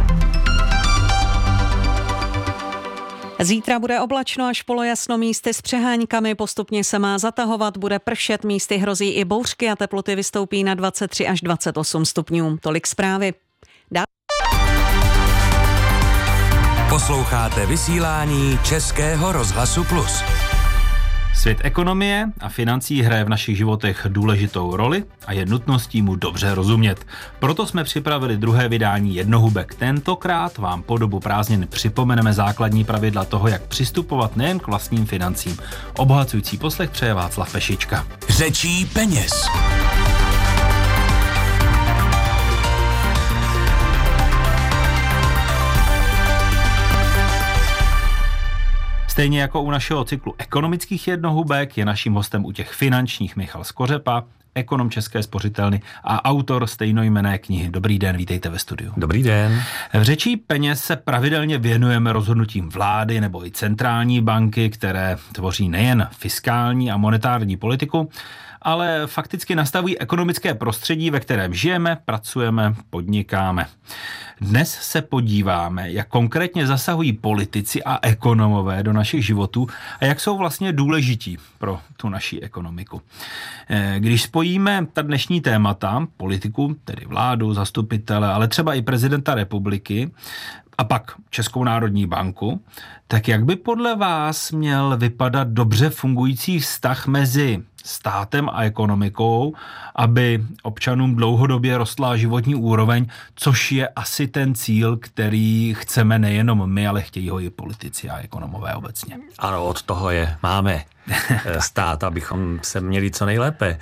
Zítra bude oblačno až polojasno, místy s přeháňkami, postupně se má zatahovat, bude pršet, místy hrozí i bouřky a teploty vystoupí na dvacet tři až dvacet osm stupňů. Tolik zprávy. Dá- Posloucháte vysílání Českého rozhlasu Plus. Svět ekonomie a financí hraje v našich životech důležitou roli a je nutností mu dobře rozumět. Proto jsme připravili druhé vydání Jednohubek. Tentokrát vám po dobu prázdnin připomeneme základní pravidla toho, jak přistupovat nejen k vlastním financím. Obohacující poslech přeje Václav Pešička. Řečí peněz. Stejně jako u našeho cyklu ekonomických jednohubek je naším hostem u těch finančních Michal Skořepa, ekonom České spořitelny a autor stejnojmenné knihy. Dobrý den, vítejte ve studiu. Dobrý den. V Řečí peněz se pravidelně věnujeme rozhodnutím vlády nebo i centrální banky, které tvoří nejen fiskální a monetární politiku, ale fakticky nastavují ekonomické prostředí, ve kterém žijeme, pracujeme, podnikáme. Dnes se podíváme, jak konkrétně zasahují politici a ekonomové do našich životů a jak jsou vlastně důležití pro tu naši ekonomiku. Když spojíme ta dnešní témata, politiku, tedy vládu, zastupitele, ale třeba i prezidenta republiky, a pak Českou národní banku, tak jak by podle vás měl vypadat dobře fungující vztah mezi státem a ekonomikou, aby občanům dlouhodobě rostla životní úroveň, což je asi ten cíl, který chceme nejenom my, ale chtějí ho i politici a ekonomové obecně. Ano, od toho je máme stát, abychom se měli co nejlépe.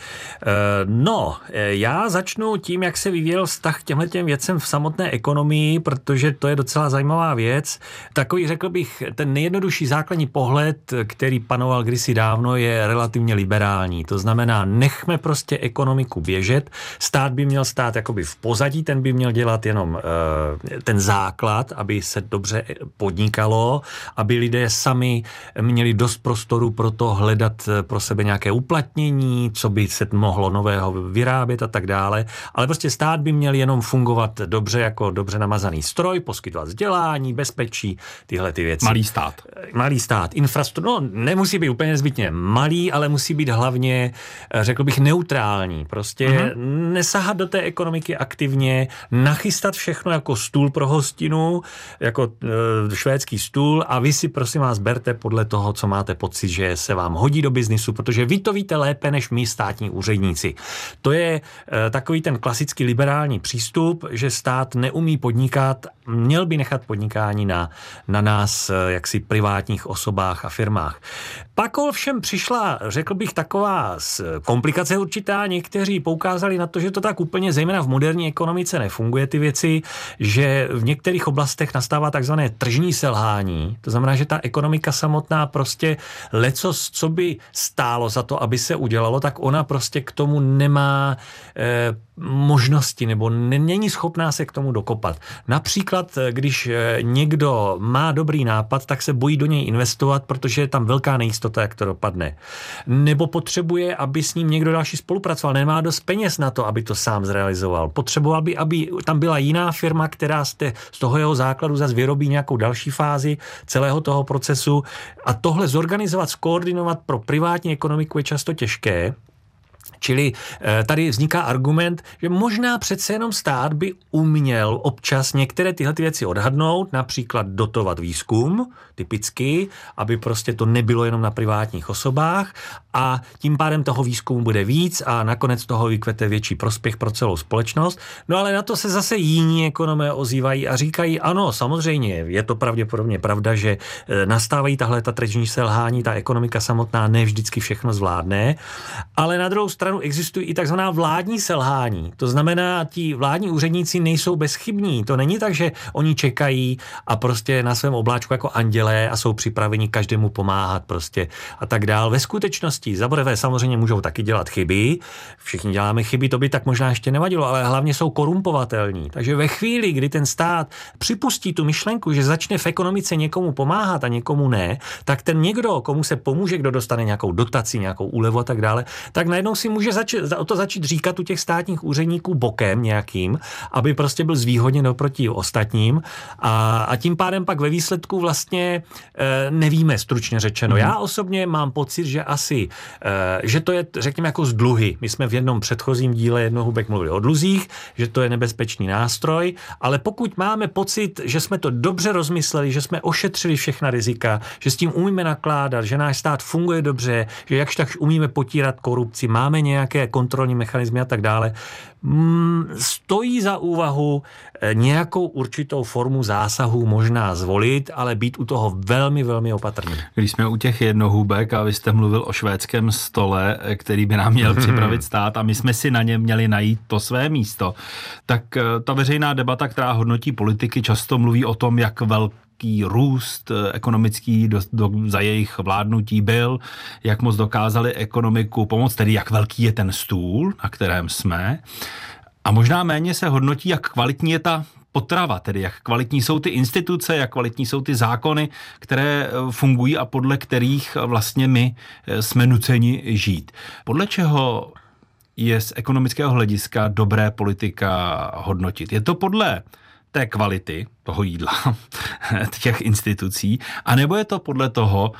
No, já začnu tím, jak se vyvíjel vztah k těmhletěm věcem v samotné ekonomii, protože to je docela zajímavá věc. Takový, řekl bych, ten nejjednodušší základní pohled, který panoval kdysi dávno, je relativně liberální. To znamená, nechme prostě ekonomiku běžet. Stát by měl stát jakoby v pozadí, ten by měl dělat jenom ten základ, aby se dobře podnikalo, aby lidé sami měli dost prostoru pro to hledat pro sebe nějaké uplatnění, co by se mohlo nového vyrábět a tak dále. Ale prostě stát by měl jenom fungovat dobře jako dobře namazaný stroj, poskytovat vzdělání, bezpečí, tyhle ty věci. Malý stát. Malý stát. Infrastruktura, no, nemusí být úplně nezbytně malý, ale musí být hlavně, řekl bych, neutrální. Prostě uh-huh. nesahat do té ekonomiky aktivně, nachystat všechno jako stůl pro hostinu, jako e, švédský stůl a vy si prosím vás berte podle toho, co máte pocit, že se vám hodí do biznisu, protože vy to víte lépe než my státní úředníci. To je e, takový ten klasický liberální přístup, že stát neumí podnikat, měl by nechat podnikání na, na nás, e, jaksi privátních osobách a firmách. Pak ovšem přišla, řekl bych, taková komplikace určitá. Někteří poukázali na to, že to tak úplně, zejména v moderní ekonomice, nefunguje ty věci, že v některých oblastech nastává takzvané tržní selhání. To znamená, že ta ekonomika samotná prostě lecos, co by stálo za to, aby se udělalo, tak ona prostě k tomu nemá eh, možnosti nebo není schopná se k tomu dokopat. Například, když někdo má dobrý nápad, tak se bojí do něj investovat, protože je tam velká nejistota, jak to dopadne. Nebo potřebuje, aby s ním někdo další spolupracoval. Nemá dost peněz na to, aby to sám zrealizoval. Potřeboval by, aby tam byla jiná firma, která z, té, z toho jeho základu zase vyrobí nějakou další fázi celého toho procesu. A tohle zorganizovat, skoordinovat pro privátní ekonomiku je často těžké. Čili tady vzniká argument, že možná přece jenom stát by uměl občas některé tyhle ty věci odhadnout, například dotovat výzkum, typicky, aby prostě to nebylo jenom na privátních osobách a tím pádem toho výzkumu bude víc a nakonec toho vykvete větší prospěch pro celou společnost. No ale na to se zase jiní ekonomé ozývají a říkají, ano, samozřejmě, je to pravděpodobně pravda, že nastávají tahle ta tržní selhání, ta ekonomika samotná ne vždycky všechno zvládne, ale na druhou stranu existují i takzvaná vládní selhání. To znamená, ti vládní úředníci nejsou bezchybní. To není tak, že oni čekají a prostě na svém obláčku jako andělé a jsou připraveni každému pomáhat prostě a tak dál. Ve skutečnosti za prvé samozřejmě můžou taky dělat chyby. Všichni děláme chyby, to by tak možná ještě nevadilo, ale hlavně jsou korumpovatelní. Takže ve chvíli, kdy ten stát připustí tu myšlenku, že začne v ekonomice někomu pomáhat a někomu ne, tak ten někdo, komu se pomůže, kdo dostane nějakou dotaci, nějakou úlevu a tak dále, tak najednou si může může začít, o to začít říkat u těch státních úředníků bokem nějakým, aby prostě byl zvýhodněn oproti ostatním a, a tím pádem pak ve výsledku vlastně e, nevíme, stručně řečeno. Mm. Já osobně mám pocit, že asi, e, že to je, řekněme, jako z dluhy. My jsme v jednom předchozím díle Jednohubek mluvili o dluzích, že to je nebezpečný nástroj, ale pokud máme pocit, že jsme to dobře rozmysleli, že jsme ošetřili všechna rizika, že s tím umíme nakládat, že náš stát funguje dobře, že jakž tak umíme potírat korupci, máme nějaké kontrolní mechanismy a tak dále, stojí za úvahu nějakou určitou formu zásahu možná zvolit, ale být u toho velmi, velmi opatrný. Když jsme u těch jednohubek a vy jste mluvil o švédském stole, který by nám měl připravit stát a my jsme si na něm měli najít to své místo, tak ta veřejná debata, která hodnotí politiky, často mluví o tom, jak velký růst ekonomický do, do, za jejich vládnutí byl, jak moc dokázali ekonomiku pomoct, tedy jak velký je ten stůl, na kterém jsme. A možná méně se hodnotí, jak kvalitní je ta potrava, tedy jak kvalitní jsou ty instituce, jak kvalitní jsou ty zákony, které fungují a podle kterých vlastně my jsme nuceni žít. Podle čeho je z ekonomického hlediska dobré politika hodnotit? Je to podle té kvality toho jídla, těch institucí, anebo je to podle toho,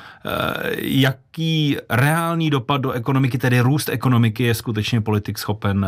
jaký reálný dopad do ekonomiky, tedy růst ekonomiky, je skutečně politik schopen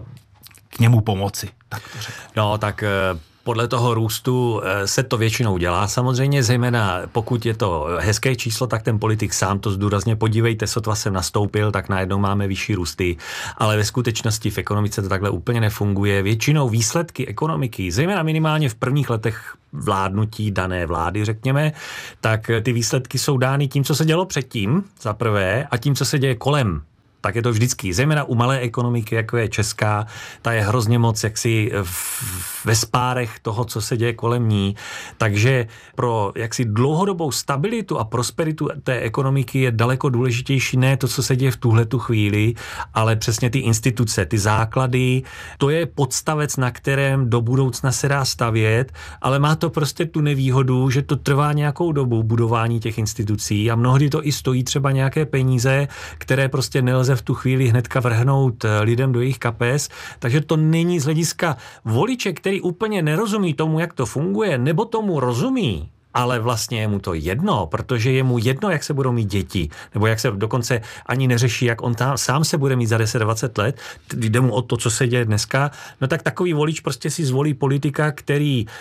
k němu pomoci? Tak to řeknu. No, tak podle toho růstu se to většinou dělá samozřejmě, zejména pokud je to hezké číslo, tak ten politik sám to zdůrazně, podívejte, sotva jsem nastoupil, tak najednou máme vyšší růsty, ale ve skutečnosti v ekonomice to takhle úplně nefunguje. Většinou výsledky ekonomiky, zejména minimálně v prvních letech vládnutí dané vlády, řekněme, tak ty výsledky jsou dány tím, co se dělo předtím, za prvé, a tím, co se děje kolem. Tak je to vždycky, zejména u malé ekonomiky, jako je česká, ta je hrozně moc jaksi v, ve spárech toho, co se děje kolem ní. Takže pro jaksi dlouhodobou stabilitu a prosperitu té ekonomiky je daleko důležitější ne to, co se děje v tuhletu chvíli, ale přesně ty instituce, ty základy, to je podstavec, na kterém do budoucna se dá stavět, ale má to prostě tu nevýhodu, že to trvá nějakou dobu budování těch institucí a mnohdy to i stojí třeba nějaké peníze, které prostě nelze v tu chvíli hnedka vrhnout lidem do jejich kapes, takže to není z hlediska voliče, který úplně nerozumí tomu, jak to funguje, nebo tomu rozumí, ale vlastně je mu to jedno, protože je mu jedno, jak se budou mít děti, nebo jak se dokonce ani neřeší, jak on tam sám se bude mít za deset dvacet let, jde mu o to, co se děje dneska, no tak takový volič prostě si zvolí politika, který e,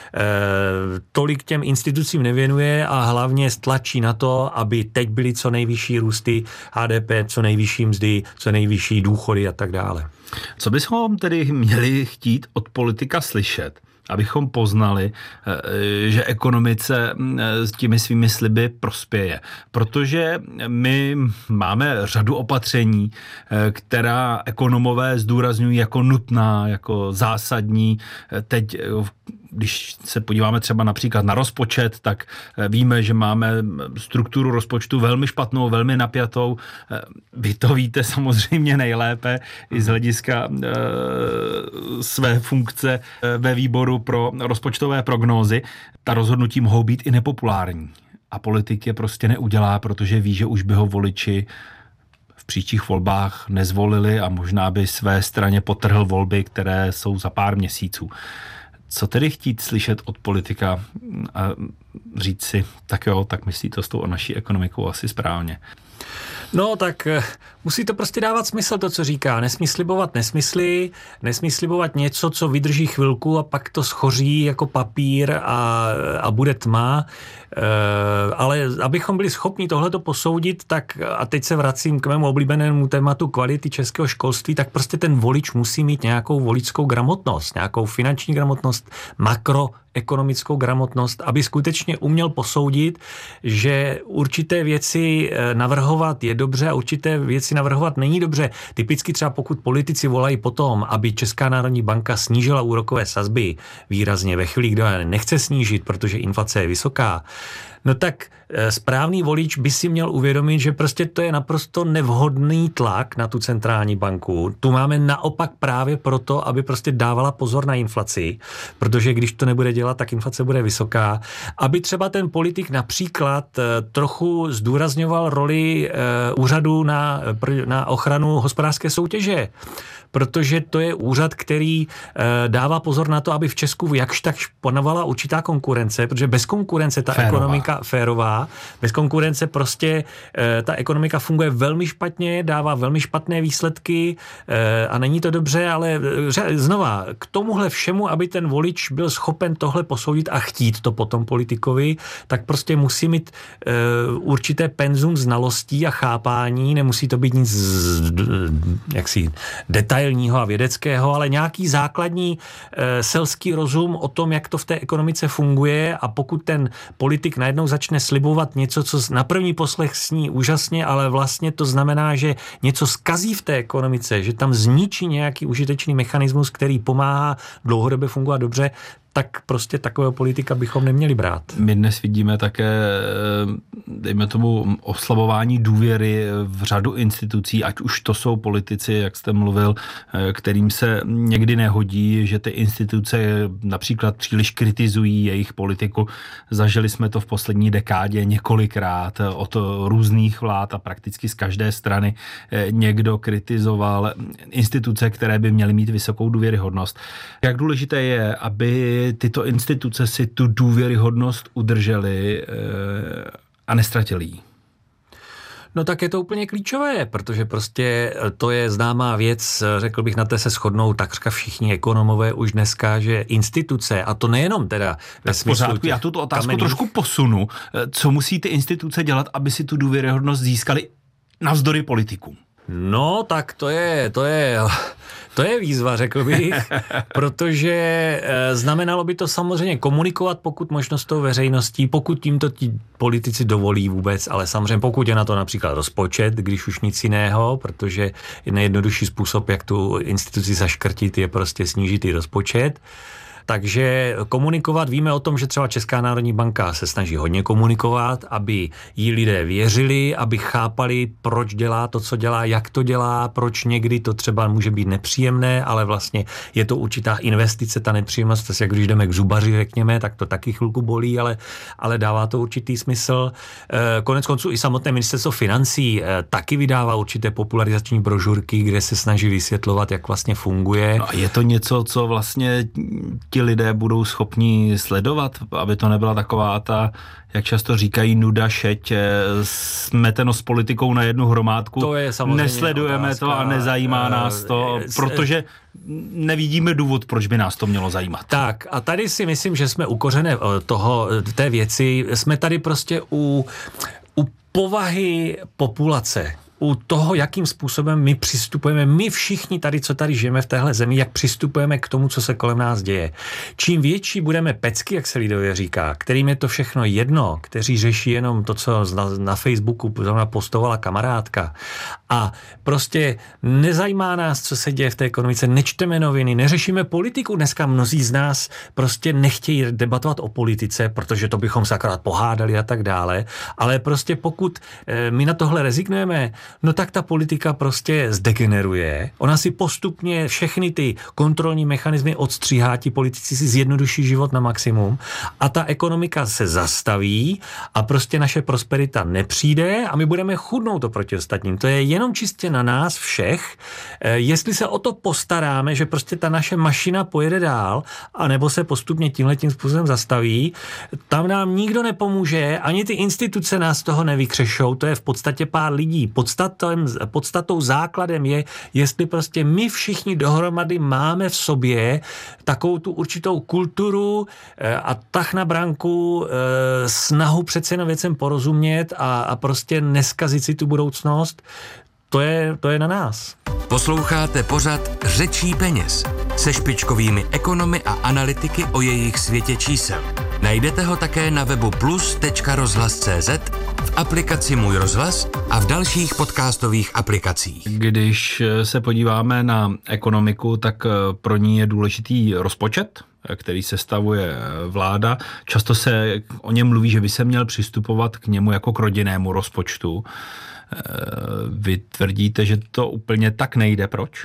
tolik těm institucím nevěnuje a hlavně stlačí na to, aby teď byly co nejvyšší růsty H D P, co nejvyšší mzdy, co nejvyšší důchody a tak dále. Co bychom tedy měli chtít od politika slyšet, abychom poznali, že ekonomice s těmi svými sliby prospěje. Protože my máme řadu opatření, která ekonomové zdůrazňují jako nutná, jako zásadní. Teď, když se podíváme třeba například na rozpočet, tak víme, že máme strukturu rozpočtu velmi špatnou, velmi napjatou. Vy to víte samozřejmě nejlépe i z hlediska e, své funkce ve výboru pro rozpočtové prognózy. Ta rozhodnutí mohou být i nepopulární. A politik je prostě neudělá, protože ví, že už by ho voliči v příštích volbách nezvolili a možná by své straně potrhl volby, které jsou za pár měsíců. Co tedy chtít slyšet od politika a říct si, tak jo, tak myslí to s tou naší ekonomikou asi správně. No tak musí to prostě dávat smysl, to, co říká. Nesmí slibovat nesmysly, nesmí slibovat něco, co vydrží chvilku a pak to schoří jako papír a, a bude tma. E, ale abychom byli schopni tohleto posoudit, tak a teď se vracím k mému oblíbenému tématu kvality českého školství, tak prostě ten volič musí mít nějakou voličskou gramotnost, nějakou finanční gramotnost, makroekonomickou gramotnost, aby skutečně uměl posoudit, že určité věci navrhovat je dobře a určité věci navrhovat není dobře. Typicky třeba pokud politici volají potom, aby Česká národní banka snížila úrokové sazby výrazně ve chvíli, kdy nechce snížit, protože inflace je vysoká, no tak správný volič by si měl uvědomit, že prostě to je naprosto nevhodný tlak na tu centrální banku. Tu máme naopak právě proto, aby prostě dávala pozor na inflaci, protože když to nebude dělat, tak inflace bude vysoká. Aby třeba ten politik například trochu zdůrazňoval roli úřadu na, na ochranu hospodářské soutěže, protože to je úřad, který e, dává pozor na to, aby v Česku jakž tak panovala určitá konkurence, protože bez konkurence ta férová. ekonomika férová, bez konkurence prostě e, ta ekonomika funguje velmi špatně, dává velmi špatné výsledky e, a není to dobře, ale e, znova, k tomuhle všemu, aby ten volič byl schopen tohle posoudit a chtít to potom politikovi, tak prostě musí mít e, určité penzum znalostí a chápání, nemusí to být nic z, jaksi detailního a vědeckého, ale nějaký základní e, selský rozum o tom, jak to v té ekonomice funguje, a pokud ten politik najednou začne slibovat něco, co na první poslech sní úžasně, ale vlastně to znamená, že něco zkazí v té ekonomice, že tam zničí nějaký užitečný mechanismus, který pomáhá dlouhodobě fungovat dobře, tak prostě takového politika bychom neměli brát. My dnes vidíme také, dejme tomu, oslabování důvěry v řadu institucí, ať už to jsou politici, jak jste mluvil, kterým se někdy nehodí, že ty instituce například příliš kritizují jejich politiku. Zažili jsme to v poslední dekádě několikrát od různých vlád a prakticky z každé strany někdo kritizoval instituce, které by měly mít vysokou důvěryhodnost. Jak důležité je, aby tyto instituce si tu důvěryhodnost udržely a nestratili ji? No tak je to úplně klíčové, protože prostě to je známá věc, řekl bych, na té se shodnou takřka všichni ekonomové už dneska, že instituce, a to nejenom teda ve smyslu pořádku, já tuto otázku kamenných... trošku posunu. Co musí ty instituce dělat, aby si tu důvěryhodnost získali navzdory politikům? No, tak to je, to je, to je výzva, řekl bych, protože e, znamenalo by to samozřejmě komunikovat, pokud možno s tou veřejností, pokud tímto ti politici dovolí vůbec, ale samozřejmě pokud je na to například rozpočet, když už nic jiného, protože nejjednodušší způsob, jak tu instituci zaškrtit, je prostě snížit i rozpočet. Takže komunikovat, víme o tom, že třeba Česká národní banka se snaží hodně komunikovat, aby jí lidé věřili, aby chápali, proč dělá to, co dělá, jak to dělá, proč někdy to třeba může být nepříjemné, ale vlastně je to určitá investice, ta nepříjemnost, to je, jak když jdeme k zubaři, řekněme, tak to taky chvilku bolí, ale, ale dává to určitý smysl. Konec konců i samotné ministerstvo financí taky vydává určité popularizační brožurky, kde se snaží vysvětlovat, jak vlastně funguje. No a je to něco, co vlastně ti lidé budou schopni sledovat, aby to nebyla taková ta, jak často říkají, nuda, šeť, smeteno s politikou na jednu hromádku. To je samozřejmě Nesledujeme otázka, to a nezajímá uh, nás to, uh, protože nevidíme důvod, proč by nás to mělo zajímat. Tak a tady si myslím, že jsme u kořene toho, té věci, jsme tady prostě u, u povahy populace. U toho, jakým způsobem my přistupujeme, my všichni tady, co tady žijeme v téhle zemi, jak přistupujeme k tomu, co se kolem nás děje. Čím větší budeme pecky, jak se lidově říká, kterým je to všechno jedno, kteří řeší jenom to, co na, na Facebooku postovala kamarádka, a prostě nezajímá nás, co se děje v té ekonomice, nečteme noviny, neřešíme politiku. Dneska mnozí z nás prostě nechtějí debatovat o politice, protože to bychom se akorát pohádali a tak dále, ale prostě pokud e, my na tohle rezignujeme, no tak ta politika prostě zdegeneruje. Ona si postupně všechny ty kontrolní mechanismy odstříhá, ti politici si zjednoduší život na maximum a ta ekonomika se zastaví a prostě naše prosperita nepřijde a my budeme chudnout oproti ostatním. To je jenom čistě na nás všech, jestli se o to postaráme, že prostě ta naše mašina pojede dál, anebo se postupně tímhletím způsobem zastaví, tam nám nikdo nepomůže, ani ty instituce nás z toho nevykřešou, to je v podstatě pár lidí. Podstatem, podstatou základem je, jestli prostě my všichni dohromady máme v sobě takovou tu určitou kulturu a tah na branku, snahu přece jenom věcem porozumět a, a prostě neskazit si tu budoucnost. To je, to je na nás. Posloucháte pořad Řečí peněz se špičkovými ekonomy a analytiky o jejich světě čísel. Najdete ho také na webu plus tečka rozhlas tečka cé zet, v aplikaci Můj rozhlas a v dalších podcastových aplikacích. Když se podíváme na ekonomiku, tak pro ní je důležitý rozpočet, který sestavuje vláda. Často se o něm mluví, že by se měl přistupovat k němu jako k rodinnému rozpočtu. Vy tvrdíte, že to úplně tak nejde. Proč?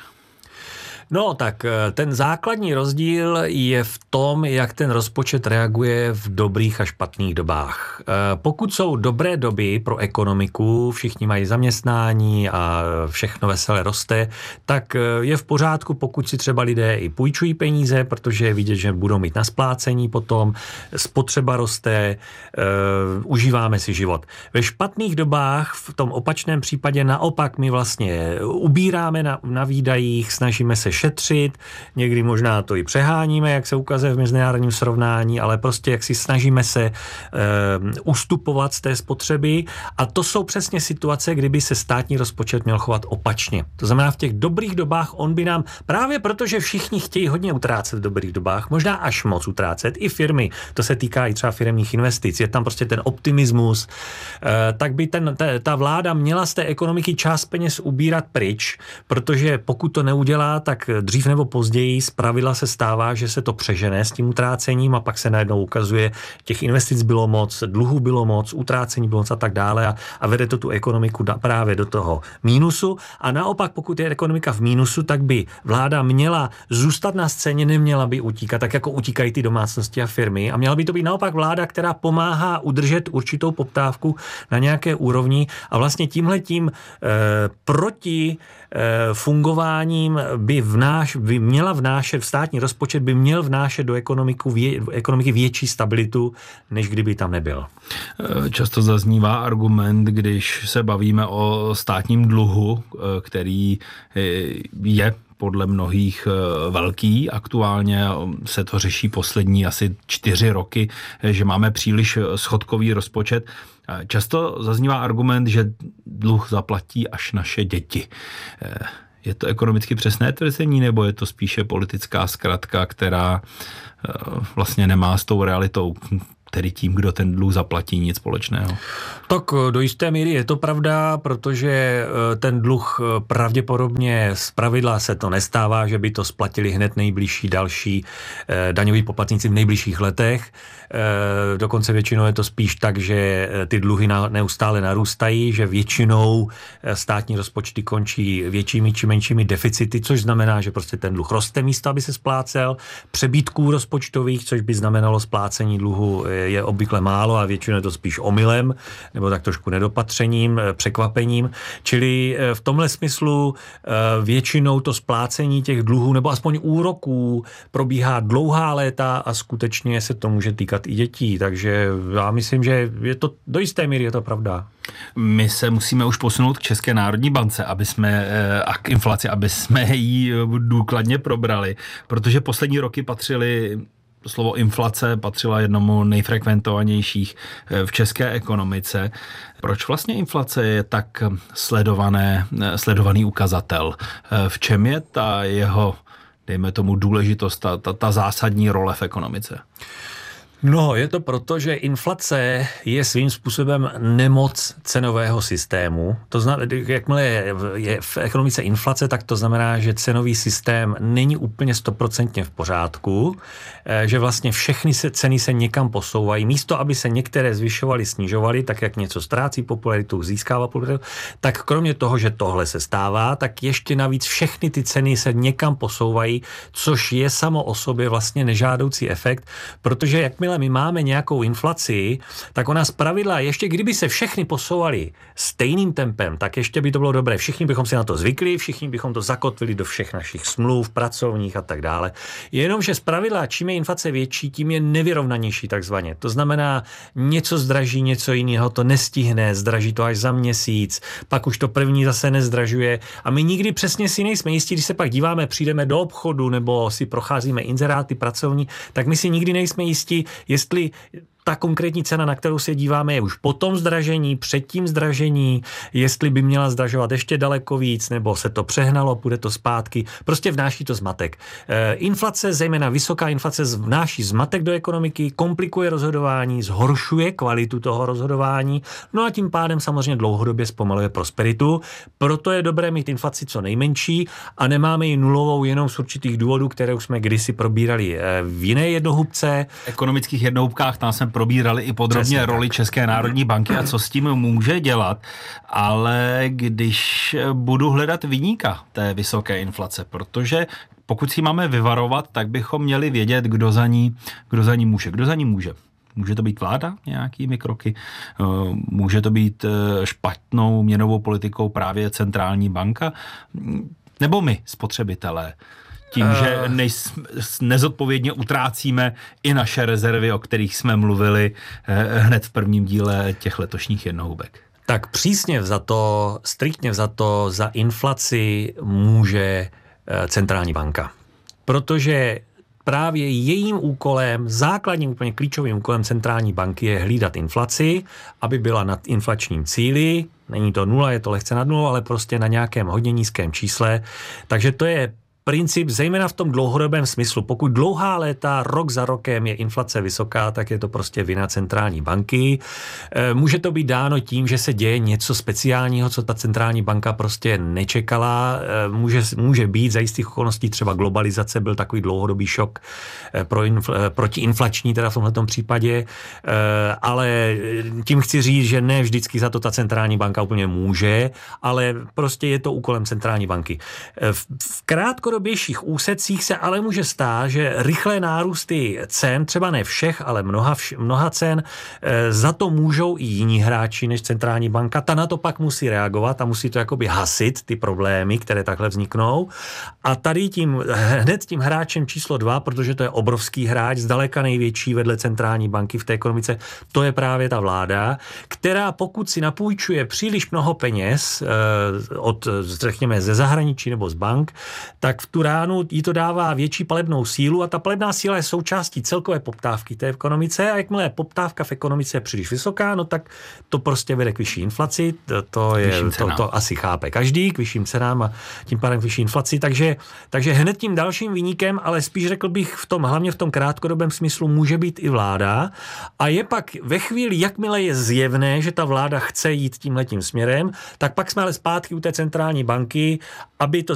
No tak ten základní rozdíl je v tom, jak ten rozpočet reaguje v dobrých a špatných dobách. Pokud jsou dobré doby pro ekonomiku, všichni mají zaměstnání a všechno veselé roste, tak je v pořádku, pokud si třeba lidé i půjčují peníze, protože je vidět, že budou mít na splácení potom, spotřeba roste, uh, užíváme si život. Ve špatných dobách, v tom opačném případě naopak my vlastně ubíráme na, na výdajích, snažíme se šetřit, někdy možná to i přeháníme, jak se ukazuje v mezinárodním srovnání, ale prostě jak si snažíme se e, ustupovat z té spotřeby a to jsou přesně situace, kdyby se státní rozpočet měl chovat opačně. To znamená, v těch dobrých dobách on by nám, právě protože všichni chtějí hodně utrácet v dobrých dobách, možná až moc utrácet, i firmy, to se týká i třeba firemních investic, je tam prostě ten optimismus, e, tak by ten, ta, ta vláda měla z té ekonomiky část peněz ubírat pryč, protože pokud to neudělá, tak dřív nebo později zpravidla se stává, že se to přežene s tím utrácením a pak se najednou ukazuje, těch investic bylo moc, dluhů bylo moc, utrácení bylo moc a tak dále a, a vede to tu ekonomiku da, právě do toho mínusu a naopak, pokud je ekonomika v mínusu, tak by vláda měla zůstat na scéně, neměla by utíkat, tak jako utíkají ty domácnosti a firmy a měla by to být naopak vláda, která pomáhá udržet určitou poptávku na nějaké úrovni a vlastně tímhletím eh, proti eh, fungováním by vnáš, by měla vnášet, v státní rozpočet by měl vnášet do ekonomiku vě, ekonomiky větší stabilitu, než kdyby tam nebyl. Často zaznívá argument, když se bavíme o státním dluhu, který je podle mnohých velký. Aktuálně se to řeší poslední asi čtyři roky, že máme příliš schodkový rozpočet. Často zaznívá argument, že dluh zaplatí až naše děti. Je to ekonomicky přesné tvrzení, nebo je to spíše politická zkratka, která vlastně nemá s tou realitou, tedy tím, kdo ten dluh zaplatí, nic společného? Tak do jisté míry je to pravda, protože ten dluh pravděpodobně zpravidla se to nestává, že by to splatili hned nejbližší další daňoví poplatníci v nejbližších letech. Dokonce většinou je to spíš tak, že ty dluhy neustále narůstají, že většinou státní rozpočty končí většími či menšími deficity, což znamená, že prostě ten dluh roste místo, aby se splácel. Přebytků rozpočtových, což by znamenalo splácení dluhu, je obvykle málo a většinou je to spíš omylem, nebo tak trošku nedopatřením, překvapením. Čili v tomhle smyslu většinou to splácení těch dluhů, nebo aspoň úroků, probíhá dlouhá léta a skutečně se to může týkat i dětí. Takže já myslím, že je to, do jisté míry je to pravda. My se musíme už posunout k České národní bance, aby jsme, a k inflaci, aby jsme ji důkladně probrali, protože poslední roky patřily slovo inflace patřila jednomu nejfrekventovanějších v české ekonomice. Proč vlastně inflace je tak sledované, sledovaný ukazatel? V čem je ta jeho, dejme tomu, důležitost, ta, ta, ta zásadní role v ekonomice? No, je to proto, že inflace je svým způsobem nemoc cenového systému. To znamená, jakmile je, je v ekonomice inflace, tak to znamená, že cenový systém není úplně stoprocentně v pořádku, že vlastně všechny se, ceny se někam posouvají. Místo, aby se některé zvyšovaly, snižovaly, tak jak něco ztrácí popularitu, získává popularitu, tak kromě toho, že tohle se stává, tak ještě navíc všechny ty ceny se někam posouvají, což je samo o sobě vlastně nežádoucí efekt, protože jakmile my máme nějakou inflaci, tak ona zpravidla, ještě kdyby se všechny posouvaly stejným tempem, tak ještě by to bylo dobré. Všichni bychom si na to zvykli, všichni bychom to zakotvili do všech našich smluv, pracovních a tak dále. Jenomže zpravidla, čím je inflace větší, tím je nevyrovnanější takzvaně. To znamená, něco zdraží, něco jiného to nestihne, zdraží to až za měsíc, pak už to první zase nezdražuje a my nikdy přesně si nejsme jistí, když se pak díváme, přijdeme do obchodu nebo si procházíme inzeráty pracovní, tak my si nikdy nejsme jistí, jestli ta konkrétní cena, na kterou se díváme, je už po tom zdražení, před tím zdražení, jestli by měla zdražovat ještě daleko víc, nebo se to přehnalo, půjde to zpátky. Prostě vnáší to zmatek. E, inflace, zejména vysoká inflace, vnáší zmatek do ekonomiky, komplikuje rozhodování, zhoršuje kvalitu toho rozhodování, no a tím pádem samozřejmě dlouhodobě zpomaluje prosperitu. Proto je dobré mít inflaci co nejmenší a nemáme ji nulovou jenom z určitých důvodů, které už jsme kdysi probírali v jiné jednohubce. V ekonomických jednohubkách tam jsme probírali i podrobně Přesně roli tak. České národní banky a co s tím může dělat, ale když budu hledat viníka té vysoké inflace, protože pokud si máme vyvarovat, tak bychom měli vědět, kdo za ní, kdo za ní může. Kdo za ní může? Může to být vláda nějakými kroky, může to být špatnou měnovou politikou právě centrální banka, nebo my, spotřebitelé, tím, že nejs, nezodpovědně utrácíme i naše rezervy, o kterých jsme mluvili hned v prvním díle těch letošních jednohubek. Tak přísně vzato, striktně vzato za inflaci může centrální banka. Protože právě jejím úkolem, základním úplně klíčovým úkolem centrální banky je hlídat inflaci, aby byla nad inflačním cíli. Není to nula, je to lehce nad nulou, ale prostě na nějakém hodně nízkém čísle. Takže to je princip, zejména v tom dlouhodobém smyslu. Pokud dlouhá léta, rok za rokem je inflace vysoká, tak je to prostě vina centrální banky. Může to být dáno tím, že se děje něco speciálního, co ta centrální banka prostě nečekala. Může, může být za jistých okolností třeba globalizace, byl takový dlouhodobý šok pro infl, protiinflační, teda v tomhletom případě. Ale tím chci říct, že ne vždycky za to ta centrální banka úplně může, ale prostě je to úkolem centrální banky. V krátkodobě běžších úsecích se ale může stát, že rychlé nárůsty cen, třeba ne všech, ale mnoha, vš- mnoha cen, e, za to můžou i jiní hráči než centrální banka. Ta na to pak musí reagovat a musí to jakoby hasit ty problémy, které takhle vzniknou. A tady tím, hned tím hráčem číslo dva, protože to je obrovský hráč, zdaleka největší vedle centrální banky v té ekonomice, to je právě ta vláda, která pokud si napůjčuje příliš mnoho peněz e, od, řekněme, ze zahraničí nebo z bank, tak v tu ránu jí to dává větší palebnou sílu a ta palebná síla je součástí celkové poptávky té ekonomice a jakmile poptávka v ekonomice je příliš vysoká, no tak to prostě vede k vyšší inflaci, to, to, je, to, to asi chápe každý, k vyšším cenám a tím pádem k vyšší inflaci, takže, takže hned tím dalším viníkem, ale spíš řekl bych v tom, hlavně v tom krátkodobém smyslu může být i vláda a je pak ve chvíli, jakmile je zjevné, že ta vláda chce jít tímhletím směrem, tak pak jsme ale zpátky u té centrální banky, aby to